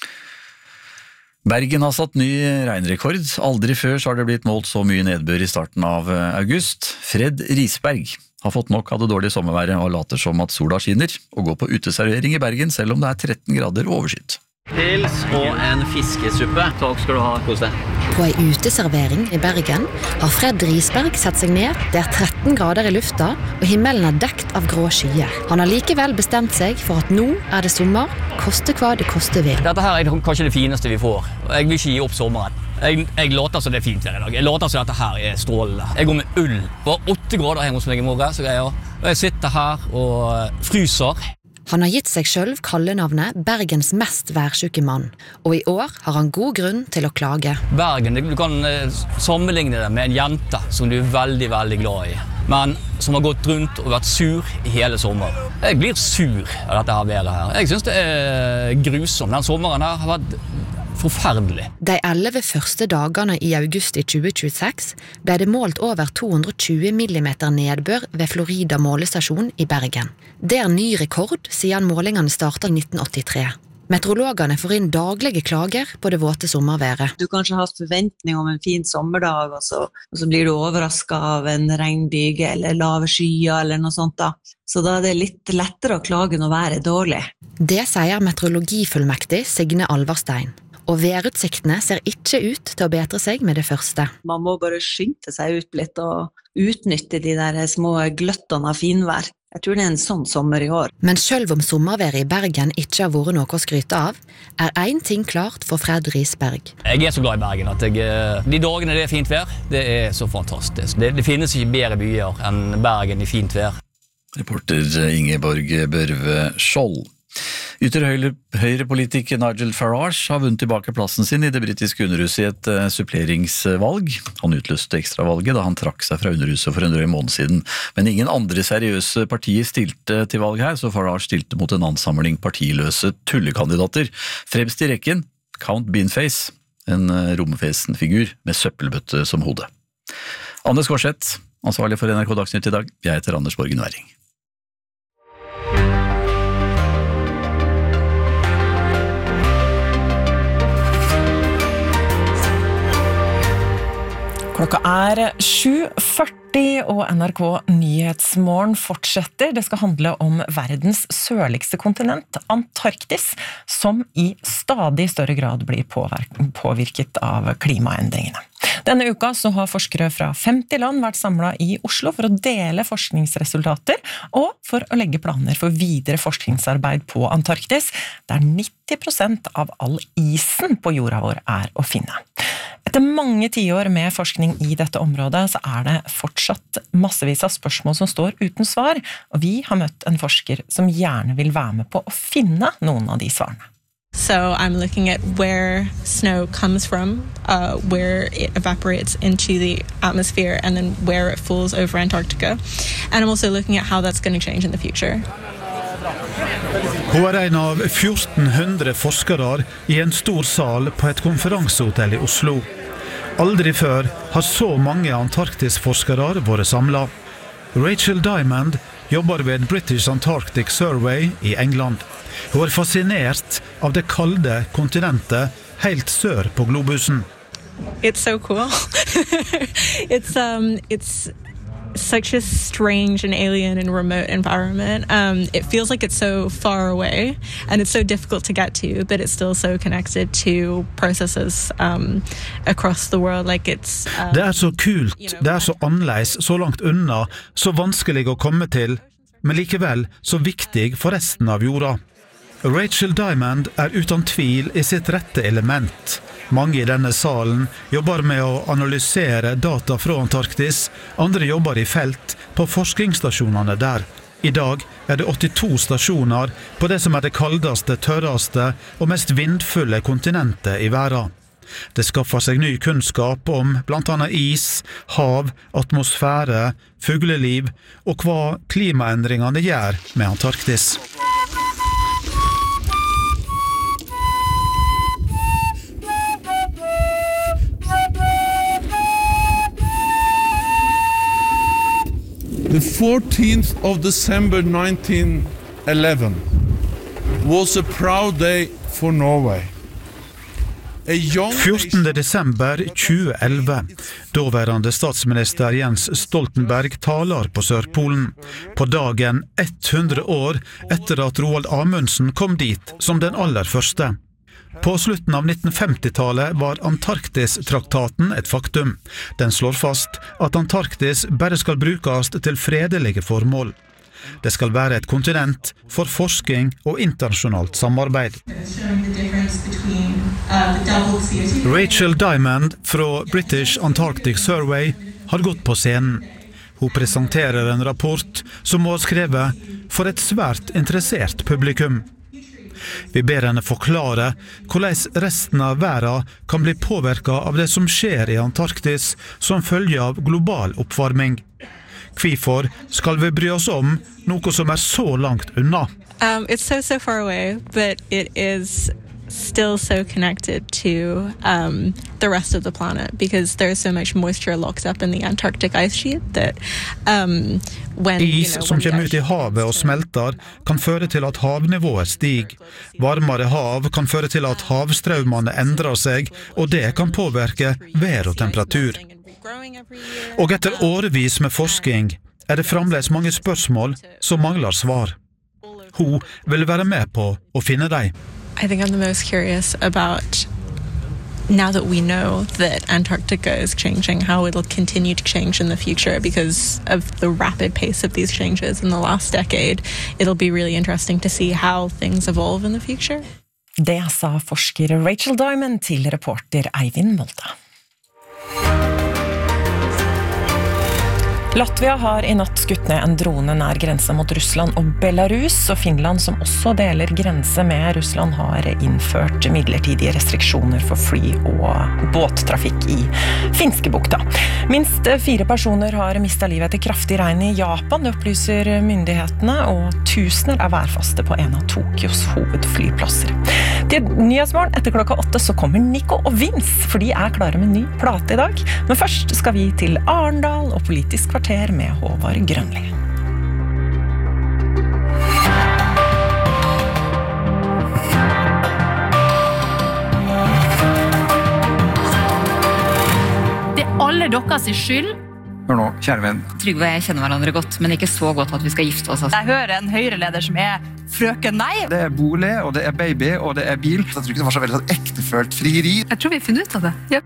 Bergen har satt ny regnrekord. Aldri før så har det blitt målt så mye nedbør i starten av august. Fred Risberg har fått nok av det dårlige sommerværet og later som at sola skinner, og går på uteservering i Bergen selv om det er tretten grader overskyet. Pils og en fiskesuppe. Takk skal du ha, kos deg. På ei uteservering i Bergen har Fred Risberg sett seg ned. Det er tretten grader i lufta, og himmelen er dekt av grå skyer. Han har likevel bestemt seg for at nå er det sommer, koste hva det koste vil. Dette her er kanskje det fineste vi får. Jeg vil ikke gi opp sommeren. Jeg, jeg låter som det er fint her i dag. Jeg låter som dette her er strålende. Jeg går med ull. Bare åtte grader hjemme hos meg i morgen, så greier. Og jeg sitter her og fryser. Han har gitt seg selv kallenavnet Bergens mest værsyke mann, og i år har han god grunn til å klage. Bergen, du kan sammenligne det med en jente som du er veldig, veldig glad i, men som har gått rundt og vært sur i hele sommer. Jeg blir sur av dette her været her. Jeg synes det er grusomt. Den sommeren her har vært forferdelig. De elleve første dagene i august i tjue tjueseks ble det målt over to hundre og tjue millimeter nedbør ved Florida målestasjon i Bergen. Det er ny rekord siden målingene startet i nitten åttitre. Meteorologene får inn daglige klager på det våte sommerværet. Du kanskje har hatt forventning om en fin sommerdag, og så, og så blir du overrasket av en regnbyge eller lave skyer eller noe sånt da. Så da er det litt lettere å klage når været er dårlig. Det sier meteorologifullmektig Signe Alvarstein. Og værutsiktene ser ikke ut til å bedre seg med det første. Man må bare skynde seg ut litt og utnytte de der små gløttene av finvær. Jeg tror det er en sånn sommer i år. Men selv om sommerværet i Bergen ikke har vært noe å skryte av, er en ting klart for Fred Risberg. Jeg er så glad i Bergen at jeg, de dagene det er fint vær, det er så fantastisk. Det, det finnes ikke bedre byer enn Bergen i fint vær. Reporter Ingeborg Børve Skjold. Ytterhøyrepolitiker Nigel Farage har vunnet tilbake plassen sin i det britiske underhuset i et uh, suppleringsvalg. Han utløste ekstravalget da han trakk seg fra underhuset for en drøy måned siden. Men ingen andre seriøse partier stilte til valg her, så Farage stilte mot en ansamling partiløse tullekandidater. Fremst i rekken, Count Beanface, en uh, romfesen figur med søppelbøtte som hode. Anders Gårdseth, ansvarlig for N R K Dagsnytt i dag. Jeg heter Anders Borgen Werring. Klokka er sju førti og N R K Nyhetsmorgen fortsetter. Det skal handle om verdens sørligste kontinent, Antarktis, som i stadig større grad blir påvirket av klimaendringene. Denne uka så har forskere fra femti land vært samlet i Oslo for å dele forskningsresultater og for å legge planer for videre forskningsarbeid på Antarktis, der nitti prosent av all isen på jorda vår er å finne. Etter mange tiår med forskning i dette området så er det fortsatt massevis av spørsmål som står uten svar, og vi har møtt en forsker som gjerne vil være med på å finne noen av de svarene. So I'm looking at where snow comes from, uh, where it evaporates into the atmosphere, and then where it falls over Antarctica. And I'm also looking at how that's going to change in the future. Hun er en av fjorten hundre forskere i en stor sal på et konferansehotell i Oslo. Aldri før har så mange Antarktis-forskere vært samlet. Rachel Diamond jobber ved British Antarctic Survey i England. Hun er fascinert av det kalde kontinentet helt sør på globusen. It's so cool. it's um it's such a strange and alien and remote environment. Um, it feels like it's so far away and it's so difficult to get to, but it's still so connected to processes um, across the world. Like it's, um, det er så kult, det er så annerledes, så langt unna, så vanskelig å komme til, men likevel så viktig for resten av jorda. Rachel Diamond er uten tvil i sitt rette element. Mange i denne salen jobber med å analysere data fra Antarktis, andre jobber i felt på forskningsstasjonene der. I dag er det åttito stasjoner på det som er det kaldeste, tørreste og mest vindfulle kontinentet i verden. Det skaffer seg ny kunnskap om blant annet is, hav, atmosfære, fugleliv og hva klimaendringene gjør med Antarktis. The fourteenth of December nineteen eleven was a proud day for Norway. fjortende desember tjueelleve. Daværende statsminister Jens Stoltenberg taler på Sørpolen. På dagen hundre år etter at Roald Amundsen kom dit som den aller første. På slutten av nittenfemtitallet var Antarktis-traktaten et faktum. Den slår fast at Antarktis bare skal brukes til fredelige formål. Det skal være et kontinent for forskning og internasjonalt samarbeid. Rachel Diamond fra British Antarctic Survey har gått på scenen. Hun presenterer en rapport som hun har skrevet for et svært interessert publikum. Vi ber henne forklare hvordan resten av verden kan bli påvirket av det som skjer i Antarktis som følge av global oppvarming. Hvorfor skal vi bry oss om noe som er så langt unna? Um, it's so, so far away, but it is still so connected to um, the rest of the planet because there's so much moisture locked up in the Antarctic ice sheet that um, when, you Is know, som when the kommer ut i ocean- havet og smelter, kan føre til at havnivået stiger. Varmere hav kan føre til at havstrømmene endrer seg, og det kan påvirke vær og temperatur. Og etter årevis med forskning er det fremdeles mange spørsmål som mangler svar. Hun vil være med på å finne dem. I think I'm the most curious about now that we know that Antarctica is changing, how it'll continue to change in the future because of the rapid pace of these changes in the last decade. It'll be really interesting to see how things evolve in the future. Det sa forsker Rachel Diamond til reporter Eivind Molta. Latvia har i natt skutt ned en drone nær grensen mot Russland og Belarus, og Finland, som også deler grense med Russland, har innført midlertidige restriksjoner for fly- og båttrafikk i Finskebukta. Minst fire personer har mistet livet etter kraftig regn i Japan, det opplyser myndighetene, og tusener er værfaste på en av Tokyos hovedflyplasser. Til Nyhetsmorgen etter klokka åtte så kommer Nico og Vince, for de er klare med ny plate i dag. Men først skal vi til Arendal og Politisk kvarter med Håvard Grønli. Det er alle deres skyld. Hør nå, kjære venn. Trygve og jeg kjenner hverandre godt, men ikke så godt at vi skal gifte oss. Jeg hører en høyreleder som er frøken nei. Det er bolig, og det er baby, og det er bil. Jeg tror ikke det var så veldig sånn ektefølt frieri. Jeg tror vi finner ut av det. Ja.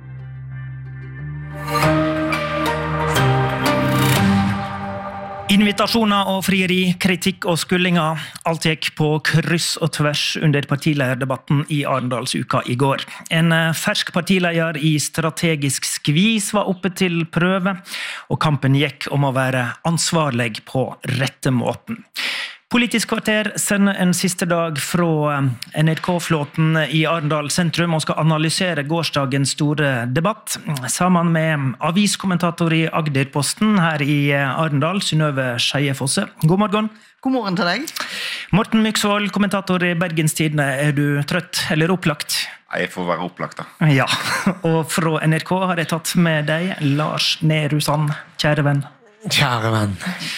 Invitasjoner og frieri, kritikk og skullinger, alt gikk på kryss og tvers under partilederdebatten i Arendalsuka i går. En fersk partileder i strategisk skvis var oppe til prøve, og kampen gikk om å være ansvarlig på rette måten. Politisk kvarter sender en siste dag fra N R K-flåten i Arendal sentrum og skal analysere gårsdagens store debatt. Sammen med aviskommentator i Agderposten her i Arendal, Synnøve Skeie-Fosse. God morgen. God morgen til deg. Morten Myksvold, kommentator i Bergens Tidende. Er du trøtt eller opplagt? Jeg får være opplagt da. Ja, og fra N R K har jeg tatt med deg Lars Nehru Sand, kjære venn. Kjære venn.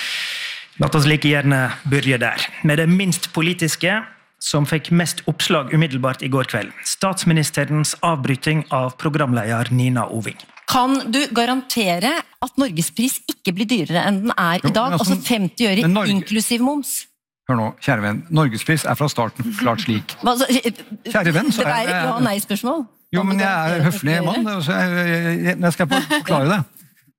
La oss like gjerne begynne der, med det minst politiske, som fikk mest oppslag umiddelbart i går kveld. Statsministerens avbryting av programleder Nina Oving. Kan du garantere at Norgespris ikke blir dyrere enn den er i dag, altså femti øre Norge... inklusiv moms? Hør nå, kjære venn, Norgespris er fra starten klart slik. Altså, Kjære venn, så det er et ja- og nei-spørsmål. Jo, men jeg er høflig mann, så jeg, jeg, jeg skal forklare det.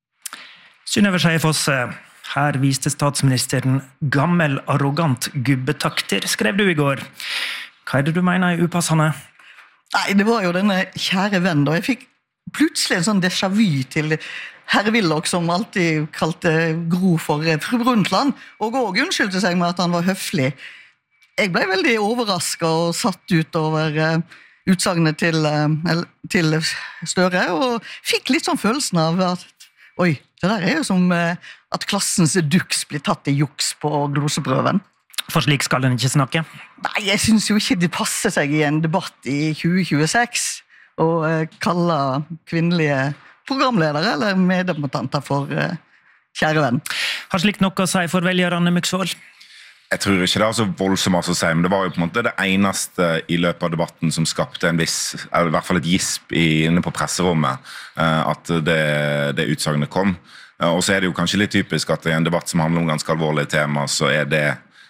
Synnøve Skeie-Fosse, her viste statsministeren gammel, arrogant gubbetakter, skrev du i går. Hva er det du mener er upassende? Nei, det var jo denne kjære venn, da. Jeg fikk plutselig en sånn déjà vu til herr Willoch, som alltid kalte Gro for fru Brundtland, og også unnskyldte seg med at han var høflig. Jeg ble veldig overrasket og satt ut over utsagnet til, til Støre, og fikk litt sånn følelsen av at oi, det der er jo som at klassens duks blir tatt i juks på gloseprøven. For slik skal den ikke snakke? Nei, jeg synes jo ikke det passer seg i en debatt i tjue tjueseks å kalle kvinnelige programledere eller meddebattanter for kjære venn. Har slik noe å si for velgerne, Myksvold? Jeg tror ikke det er så voldsomt masse å si, men det var jo på en måte det eneste i løpet av debatten som skapte en viss, eller i hvert fall et gisp inne på presserommet, at det, det utsagnet kom. Og så er det jo kanskje litt typisk at i en debatt som handler om ganske alvorlige tema, så er det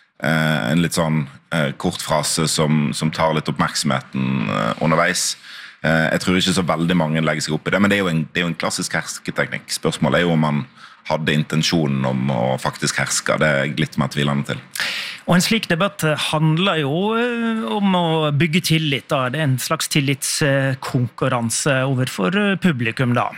en litt sånn kort frase som, som tar litt oppmerksomheten underveis. Jeg tror ikke så veldig mange legger seg opp i det, men det er jo en, det er jo en klassisk hersketeknikk. Spørsmålet er jo om man hadde intensjonen om å faktisk herske. Det er jeg litt mer tvilende til. Og en slik debatt handler jo om å bygge tillit. Da. Det er en slags tillitskonkurranse overfor publikum. Da.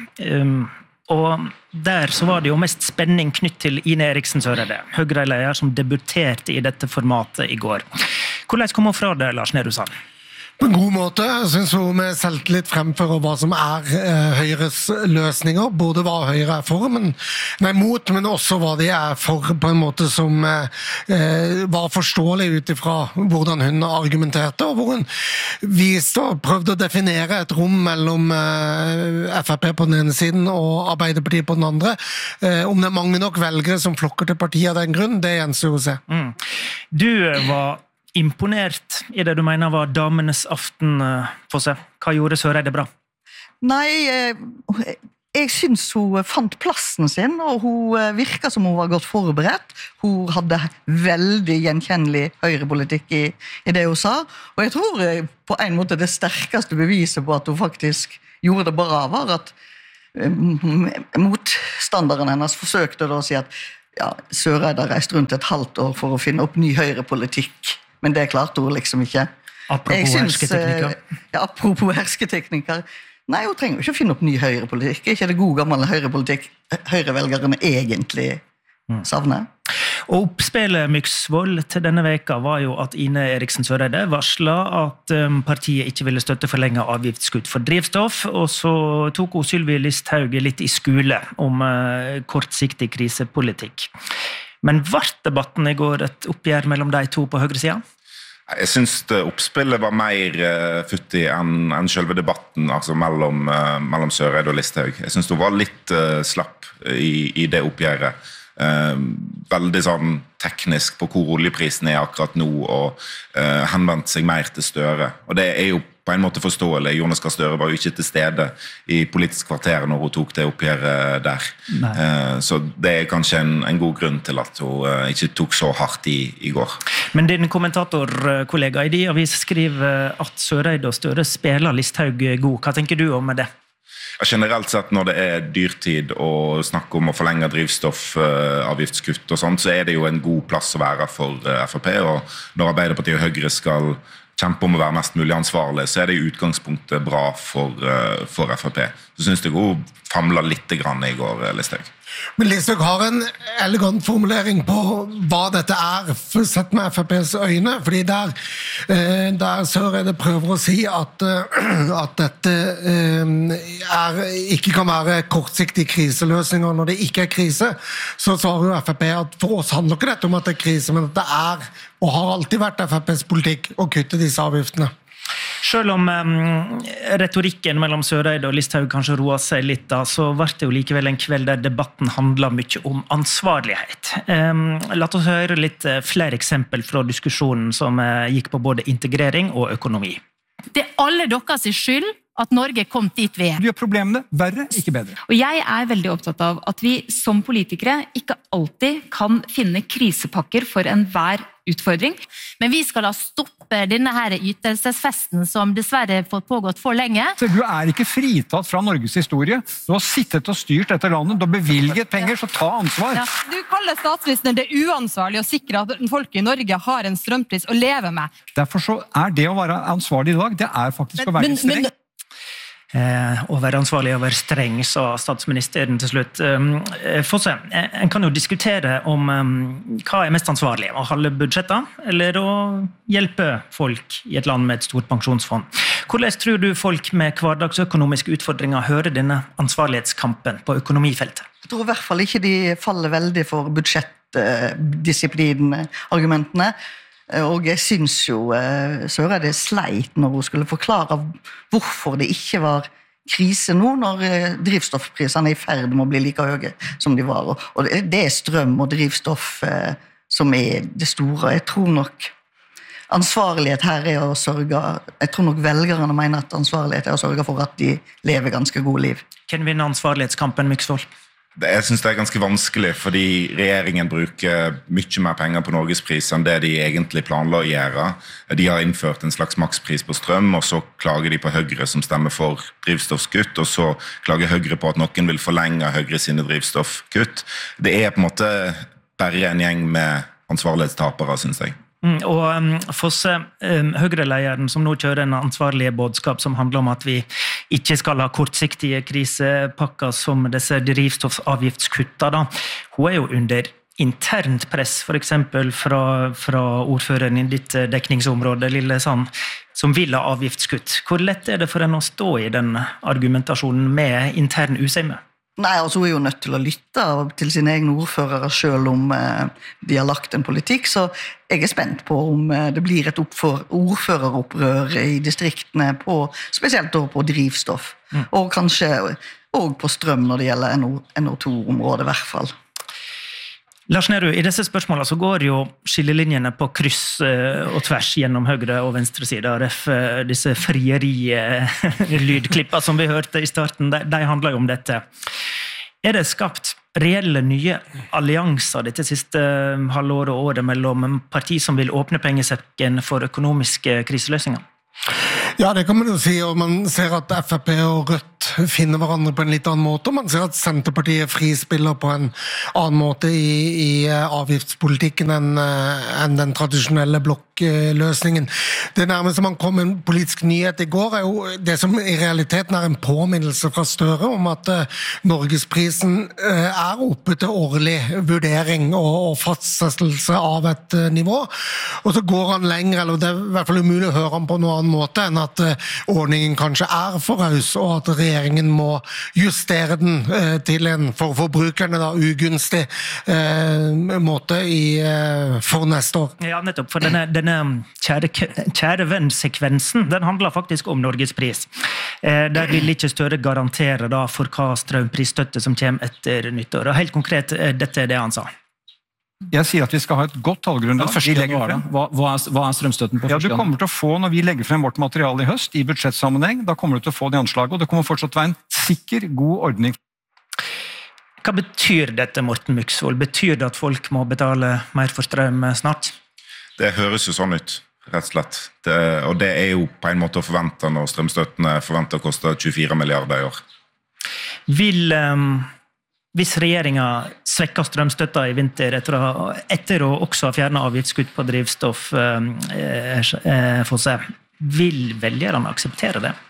Og der så var det jo mest spenning knytt til Ine Eriksen Søreide, Høyre-leder som debuterte i dette formatet i går. Hvordan kom hun fra det, Lars Nehru Sand? På en god måte, jeg synes hun med selvtillit fremfører hva som er eh, Høyres løsninger, både hva Høyre er for, men, nei, mot, men også hva de er for på en måte som eh, var forståelig ut ifra hvordan hun argumenterte, og hvor hun viste og prøvde å definere et rom mellom eh, F R P på den ene siden og Arbeiderpartiet på den andre. Eh, om det er mange nok velgere som flokker til partiet av den grunn, det gjenstår å se. Mm. Du var imponert i det du mener var damenes aften, Fosse. Hva gjorde Søreide bra? Nei, jeg synes hun fant plassen sin, og hun virket som hun var godt forberedt. Hun hadde veldig gjenkjennelig høyrepolitikk i, i det hun sa, og jeg tror på en måte det sterkeste beviset på at hun faktisk gjorde det bra var at motstanderen hennes forsøkte da å si at ja, Søreide reiste rundt et halvt år for å finne opp ny høyrepolitikk. Men det klarte hun liksom ikke. Apropos synes, hersketeknikker. Ja, apropos hersketeknikker. Nei, hun trenger jo ikke å finne opp ny høyrepolitikk. Ikke det god gamle høyrepolitikk høyrevelgerne egentlig savner. Og oppspillet Myksvold til denne veka var jo at Ine Eriksen Søreide varslet at partiet ikke ville støtte forlenget avgiftskutt for drivstoff, og så tok hun Sylvi Listhaug litt i skole om kortsiktig krisepolitikk. Men var debatten i går et oppgjør mellom de to på høyresiden? Jeg synes oppspillet var mer uh, futtig enn en selve debatten, altså mellom, uh, mellom Søreide og Listhaug. Jeg synes hun var litt uh, slapp i, i det oppgjøret. Uh, veldig sånn teknisk på hvor oljeprisen er akkurat nå, og uh, henvendt seg mer til Støre. Og det er jo på en måte forståelig. Jonas Gahr Støre var jo ikke til stede i Politisk kvarter når hun tok det oppgjøret der. Uh, så det er kanskje en, en god grunn til at hun uh, ikke tok så hardt i, i går. Men din kommentatorkollega i de avis skriver at Søreide og Støre spiller Listhaug god. Hva tenker du om det? Generelt sett når det er dyrtid og snakk om å forlenge drivstoffavgiftskutt og sånt, så er det jo en god plass å være for F R P, og når Arbeiderpartiet og Høyre skal kjempe om å være mest mulig ansvarlig, så er det i utgangspunktet bra for, for F R P. Så synes jeg hun famler litt grann i går, Listhaug. Men Listhaug har en elegant formulering på hva dette er, sett med F R P's øyne, fordi der, der Søreide prøver å si at, at dette er, ikke kan være kortsiktige kriseløsninger når det ikke er krise, så svarer jo F R P at for oss handler ikke dette om at det er krise, men at det er, og har alltid vært F R P's politikk å kutte disse avgiftene. Selv om um, retorikken mellom Søreide og Listhaug kanskje roer seg litt da, så var det jo likevel en kveld der debatten handlet mye om ansvarlighet. Um, la oss høre litt flere eksempel fra diskusjonen som uh, gikk på både integrering og økonomi. Det er alle deres skyld at Norge kom dit vi er. Du gjør problemene verre, ikke bedre. Og jeg er veldig opptatt av at vi som politikere ikke alltid kan finne krisepakker for enhver utfordring, men vi skal ha stoppe denne her ytelsesfesten som dessverre fått pågått for lenge. Så du er ikke fritatt fra Norges historie. Du har sittet og styrt dette landet, du har bevilget penger, så ta ansvar. Ja. Du kaller statsministeren det uansvarlig å sikre at folk i Norge har en strømpris å leve med. Derfor så er det å være ansvarlig i dag, det er faktisk men, å være men, streng. Men, Eh, å være ansvarlig og være streng, sa statsministeren til slutt. Eh, Fosse, eh, en kan jo diskutere om eh, hva er mest ansvarlig, å holde budsjettet eller å hjelpe folk i et land med et stort pensjonsfond. Hvordan tror du folk med hverdagsøkonomiske utfordringer hører denne ansvarlighetskampen på økonomifeltet? Jeg tror i hvert fall ikke de faller veldig for budsjettdisiplin-argumentene. Og jeg synes jo Søreide sleit når hun skulle forklare hvorfor det ikke var krise nå, når drivstoffprisene er i ferd med å bli like høye som de var. Og det er strøm og drivstoff som er det store. Jeg tror nok ansvarlighet her er å sørge, jeg tror nok velgerne mener at ansvarlighet er å sørge for at de lever ganske gode liv. Hvem vinner ansvarlighetskampen, Myksvold? Jeg synes det er ganske vanskelig, fordi regjeringen bruker mye mer penger på Norgespris enn det de egentlig planla å gjøre. De har innført en slags makspris på strøm, og så klager de på Høyre som stemmer for drivstoffkutt, og så klager Høyre på at noen vil forlenge Høyre sine drivstoffkutt. Det er på en måte bare en gjeng med ansvarlighetstapere, synes jeg. Mm, og um, Fosse, um, Høyre-lederen som nå kjører en ansvarlig budskap som handler om at vi ikke skal ha kortsiktige krisepakker som disse drivstoffavgiftskutta, da. Hun er jo under internt press, for eksempel fra, fra ordføreren i ditt dekningsområde, Lillesand, som vil ha avgiftskutt. Hvor lett er det for en å stå i den argumentasjonen med intern usemme? Nei, altså hun er jo nødt til å lytte til sine egne ordførere selv om eh, de har lagt en politikk, så jeg er spent på om eh, det blir et oppfor, ordføreropprør i distriktene, på, spesielt på drivstoff, mm. og kanskje også på strøm når det gjelder N O to-området i hvert fall. Lars Nehru, i disse spørsmålene så går jo skillelinjene på kryss og tvers gjennom høyre og venstre side, ref disse frieri-lydklipper som vi hørte i starten, de, de handler jo om dette. Er det skapt reelle nye allianser dette siste halvåret og året mellom parti som vil åpne pengesekken for økonomiske kriseløsninger? Ja, det kan man jo si, og man ser at F F P og Rødt finner hverandre på en litt annen måte, og man ser at Senterpartiet frispiller på en annen måte i, i avgiftspolitikken enn, enn den tradisjonelle blokkløsningen. Det nærmeste man kom en politisk nyhet i går er jo det som i realiteten er en påminnelse fra Støre om at uh, Norgesprisen uh, er oppe til årlig vurdering og, og fastsettelse av et uh, nivå, og så går han lenger, eller det er i hvert fall umulig å høre ham på noen annen måte enn at uh, ordningen kanskje er for raus, og at regjeringen må justere den uh, til en for forbrukerne da, ugunstig uh, måte i, uh, for neste år. Ja, nettopp, for denne, denne kjære, kjære venn-sekvensen, den handler faktisk om Norgespris. Uh, der vil ikke Støre garantere da, for hva strømprisstøtte som kommer etter nyttår. Og helt konkret, uh, dette er det han sa. Jeg sier at vi skal ha et godt tallgrunnlag. Ja, hva, hva, er, hva er strømstøtten på ja, første du kommer til å få, når vi legger frem vårt materiale i høst, i budsjettsammenheng, da kommer du til å få de anslaget, og det kommer fortsatt til å være en sikker, god ordning. Hva betyr dette, Morten Myksvold? Betyr det at folk må betale mer for strøm snart? Det høres jo sånn ut, rett og slett. Det, og det er jo på en måte å forvente når strømstøttene forventer å koste tjuefire milliarder i år. Vil... Um Hvis regjeringen svekker strømstøtta i vinter etter å, etter å også fjerne avgiftskutt på drivstoff, eh, eh, Fosse, vil velgerne akseptere det?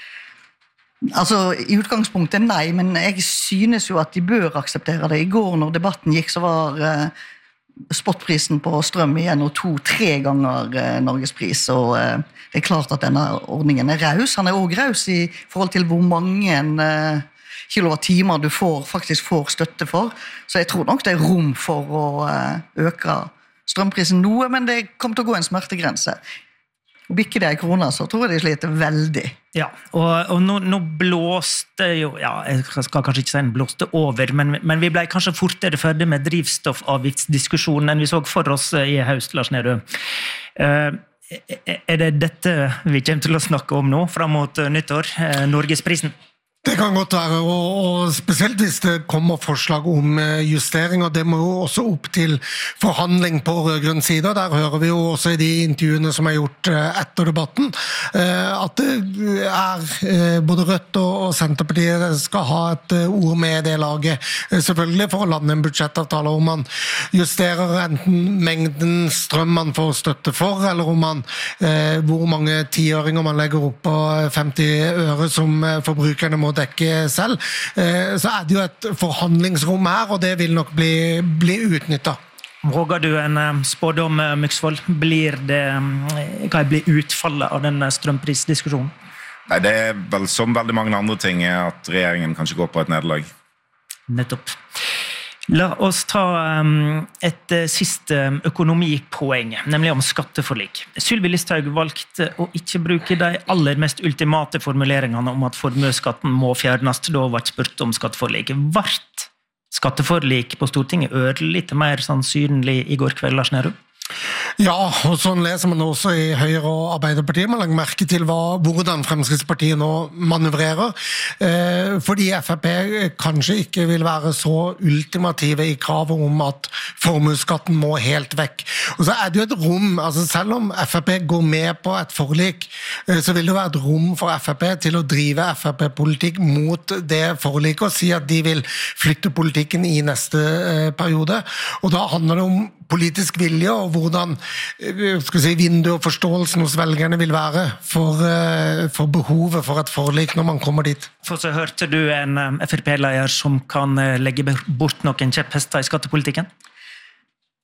Altså, i utgangspunktet nei, men jeg synes jo at de bør akseptere det. I går når debatten gikk, så var eh, spotprisen på strøm i N O to tre ganger eh, Norgespris, og eh, det er klart at denne ordningen er raus. Han er også raus i forhold til hvor mange eh, kilowattimer du får, faktisk får støtte for. Så jeg tror nok det er rom for å øke strømprisen noe, men det kommer til å gå en smertegrense. Og bikker det i kroner, så tror jeg de sliter veldig. Ja, og, og nå, nå blåste jo, ja, jeg skal kanskje ikke si en blåste over, men, men vi ble kanskje fortere ferdig med drivstoffavgiftsdiskusjonen enn vi så for oss i høst, Lars Nehru. Uh, er det dette vi kommer til å snakke om nå, fram mot nyttår, uh, Norgesprisen? Det kan godt være, og, og spesielt hvis det kommer forslag om justering, og det må jo også opp til forhandling på rødgrønn side. Der hører vi jo også i de intervjuene som er gjort etter debatten, at det er både Rødt og Senterpartiet skal ha et ord med det laget, selvfølgelig for å lande en budsjettavtale om man justerer enten mengden strøm man får støtte for, eller om man, hvor mange tiøringer man legger opp på femti øre som forbrukerne må dekke selv, så er det jo et forhandlingsrom her, og det vil nok bli, bli utnyttet. Våger du en spådom, Myksvold? Blir det, hva blir utfallet av den strømprisdiskusjonen? Nei, det er vel som veldig mange andre ting at regjeringen kanskje går på et nederlag. Nettopp. La oss ta um, et uh, siste økonomipoeng, nemlig om skatteforlik. Sylvi Listhaug valgte å ikke bruke de aller mest ultimate formuleringene om at formuesskatten må fjernes, da hun ble spurt om skatteforlik. Vart skatteforlik på Stortinget ørlite mer sannsynlig i går kveld, Lars Nehru? Ja, og sånn leser man også i Høyre og Arbeiderpartiet. Man legger merke til hva, hvordan Fremskrittspartiet nå manøvrerer, eh, fordi F F P kanskje ikke vil være så ultimative i kravet om at formuesskatten må helt vekk. Og så er det jo et rom, altså selv om F F P går med på et forlik, eh, så vil det være et rom for F F P til å drive F F P-politikk mot det forliket og si at de vil flytte politikken i neste eh, periode. Og da handler det om politisk vilje og hvordan skal si, vinduet og forståelsen hos velgerne vil være for, for behovet for et forlik når man kommer dit. For så hørte du en F R P-leder som kan legge bort noen kjepphester i skattepolitikken?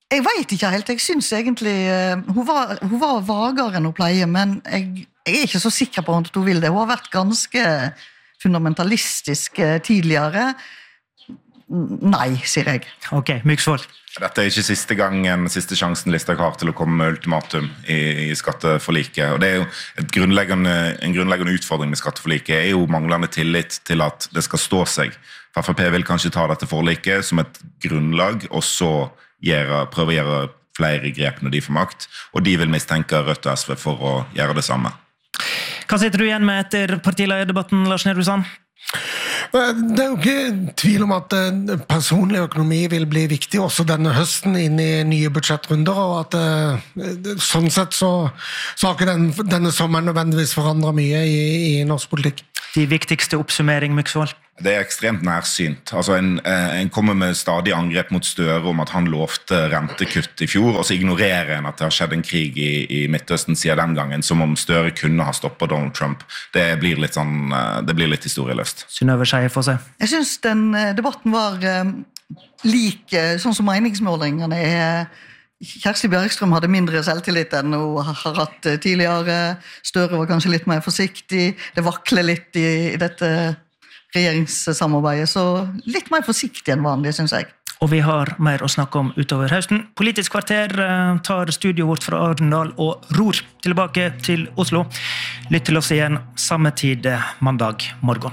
Jeg vet ikke helt, jeg synes egentlig uh, hun, var, hun var vagere enn hun pleier, men jeg, jeg er ikke så sikker på at hun vil det. Hun har vært ganske fundamentalistisk uh, tidligere. Nei, sier jeg. Ok, Myksvold. Dette er ikke siste gangen, siste sjansen Listhaug har til å komme med ultimatum i, i skatteforliket. Og det er jo et grunnleggende, en grunnleggende utfordring med skatteforliket er jo manglende tillit til at det skal stå seg. For F P vil kanskje ta dette forliket som et grunnlag, og så gjøre, prøve å gjøre flere grep når de får makt. Og de vil mistenke Rødt og S V for å gjøre det samme. Hva sitter du igjen med etter partilederdebatten, Lars Nehru Sand? Det er jo ikke tvil om at personlig økonomi vil bli viktig også denne høsten inn i nye budsjettrunder, og at sånn sett så, så har ikke den, denne sommeren nødvendigvis forandret mye i, i norsk politikk. De viktigste oppsummering, Myksvold? Det er ekstremt nærsynt. Altså en, en kommer med stadig angrep mot Støre om at han lovte rentekutt i fjor, og så ignorerer en at det har skjedd en krig i, i Midtøsten siden den gangen, som om Støre kunne ha stoppet Donald Trump. Det blir litt, sånn, det blir litt historieløst. Synnøve Skeie for seg. Jeg synes den debatten var um, lik, sånn som meningsmålingene er. Kjersti Bjergstrøm hadde mindre selvtillit enn hun har hatt tidligere. Støre var kanskje litt mer forsiktig. Det vakler litt i, i dette regjeringssamarbeidet, så litt mer forsiktig enn vanlig, synes jeg. Og vi har mer å snakke om utover høsten. Politisk kvarter tar studio vårt fra Arendal og ror tilbake til Oslo. Lytt til oss igjen samme tid mandag morgen.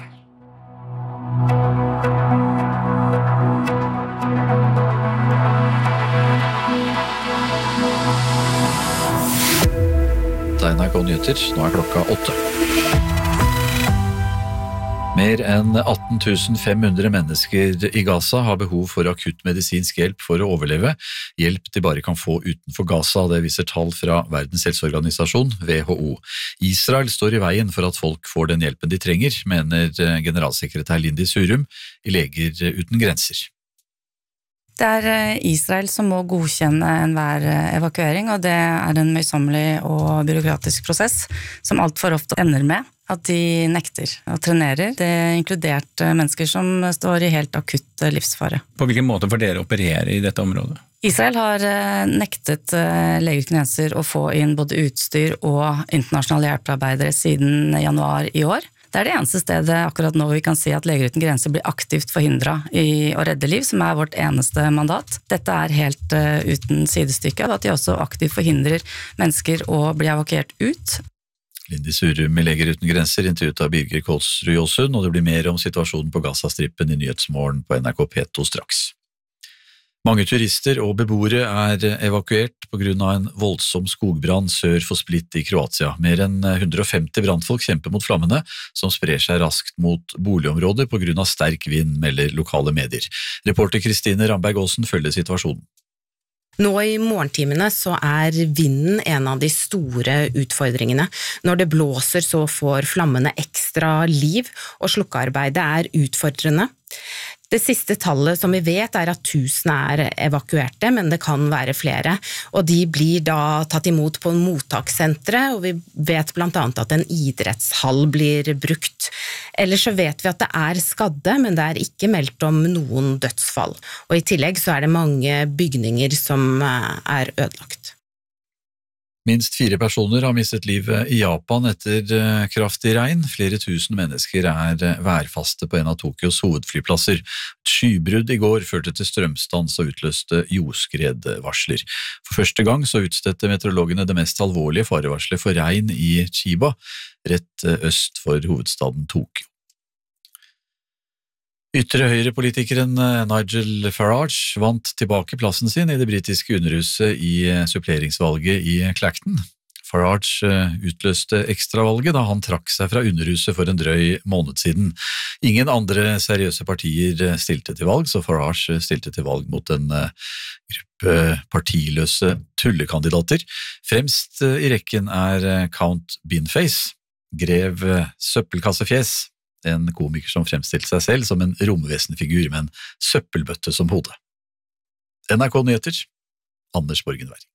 Det er N R K Nyheter, nå er klokka åtte. Mer enn atten tusen fem hundre mennesker i Gaza har behov for akutt medisinsk hjelp for å overleve. Hjelp de bare kan få utenfor Gaza, det viser tall fra Verdens helseorganisasjon, W H O. Israel står i veien for at folk får den hjelpen de trenger, mener generalsekretær Lindy Surum i Leger uten grenser. Det er Israel som må godkjenne enhver evakuering, og det er en møysommelig og byråkratisk prosess som alt for ofte ender med at de nekter og trenerer. Det er inkludert mennesker som står i helt akutt livsfare. På hvilken måte får dere operere i dette området? Israel har nektet Leger uten grenser å få inn både utstyr og internasjonale hjelpearbeidere siden januar i år. Det er det eneste stedet akkurat nå vi kan si at Leger uten grenser blir aktivt forhindret i å redde liv, som er vårt eneste mandat. Dette er helt uh, uten sidestykke, at de også aktivt forhindrer mennesker å bli evakuert ut. Lindy Surum i Leger uten grenser, intervjuet av Birger Kolsrud Jåsund, og det blir mer om situasjonen på Gazastrippen i Nyhetsmorgen på N R K P to straks. Mange turister og beboere er evakuert på grunn av en voldsom skogbrann sør for Split i Kroatia. Mer enn hundre og femti brannfolk kjemper mot flammene, som sprer seg raskt mot boligområder på grunn av sterk vind, melder lokale medier. Reporter Kristine Ramberg Aasen følger situasjonen. Nå i morgentimene så er vinden en av de store utfordringene. Når det blåser så får flammene ekstra liv, og slukkearbeidet er utfordrende. Det siste tallet som vi vet er at tusen er evakuerte, men det kan være flere, og de blir da tatt imot på mottakssentre, og vi vet blant annet at en idrettshall blir brukt. Ellers så vet vi at det er skadde, men det er ikke meldt om noen dødsfall, og i tillegg så er det mange bygninger som er ødelagt. Minst fire personer har mistet livet i Japan etter kraftig regn. Flere tusen mennesker er værfaste på en av Tokyos hovedflyplasser. Skybrudd i går førte til strømstans og utløste jordskredvarsler. For første gang så utstedte meteorologene det mest alvorlige farevarslet for regn i Chiba, rett øst for hovedstaden Tokyo. Ytre høyrepolitikeren Nigel Farage vant tilbake plassen sin i det britiske underhuset i suppleringsvalget i Clacton. Farage utløste ekstravalget da han trakk seg fra underhuset for en drøy måned siden. Ingen andre seriøse partier stilte til valg, så Farage stilte til valg mot en gruppe partiløse tullekandidater. Fremst i rekken er Count Beanface, grev Søppelkassefjes, en komiker som fremstilte seg selv som en romvesenfigur med en søppelbøtte som hode. N R K Nyheter, Anders Borgenberg.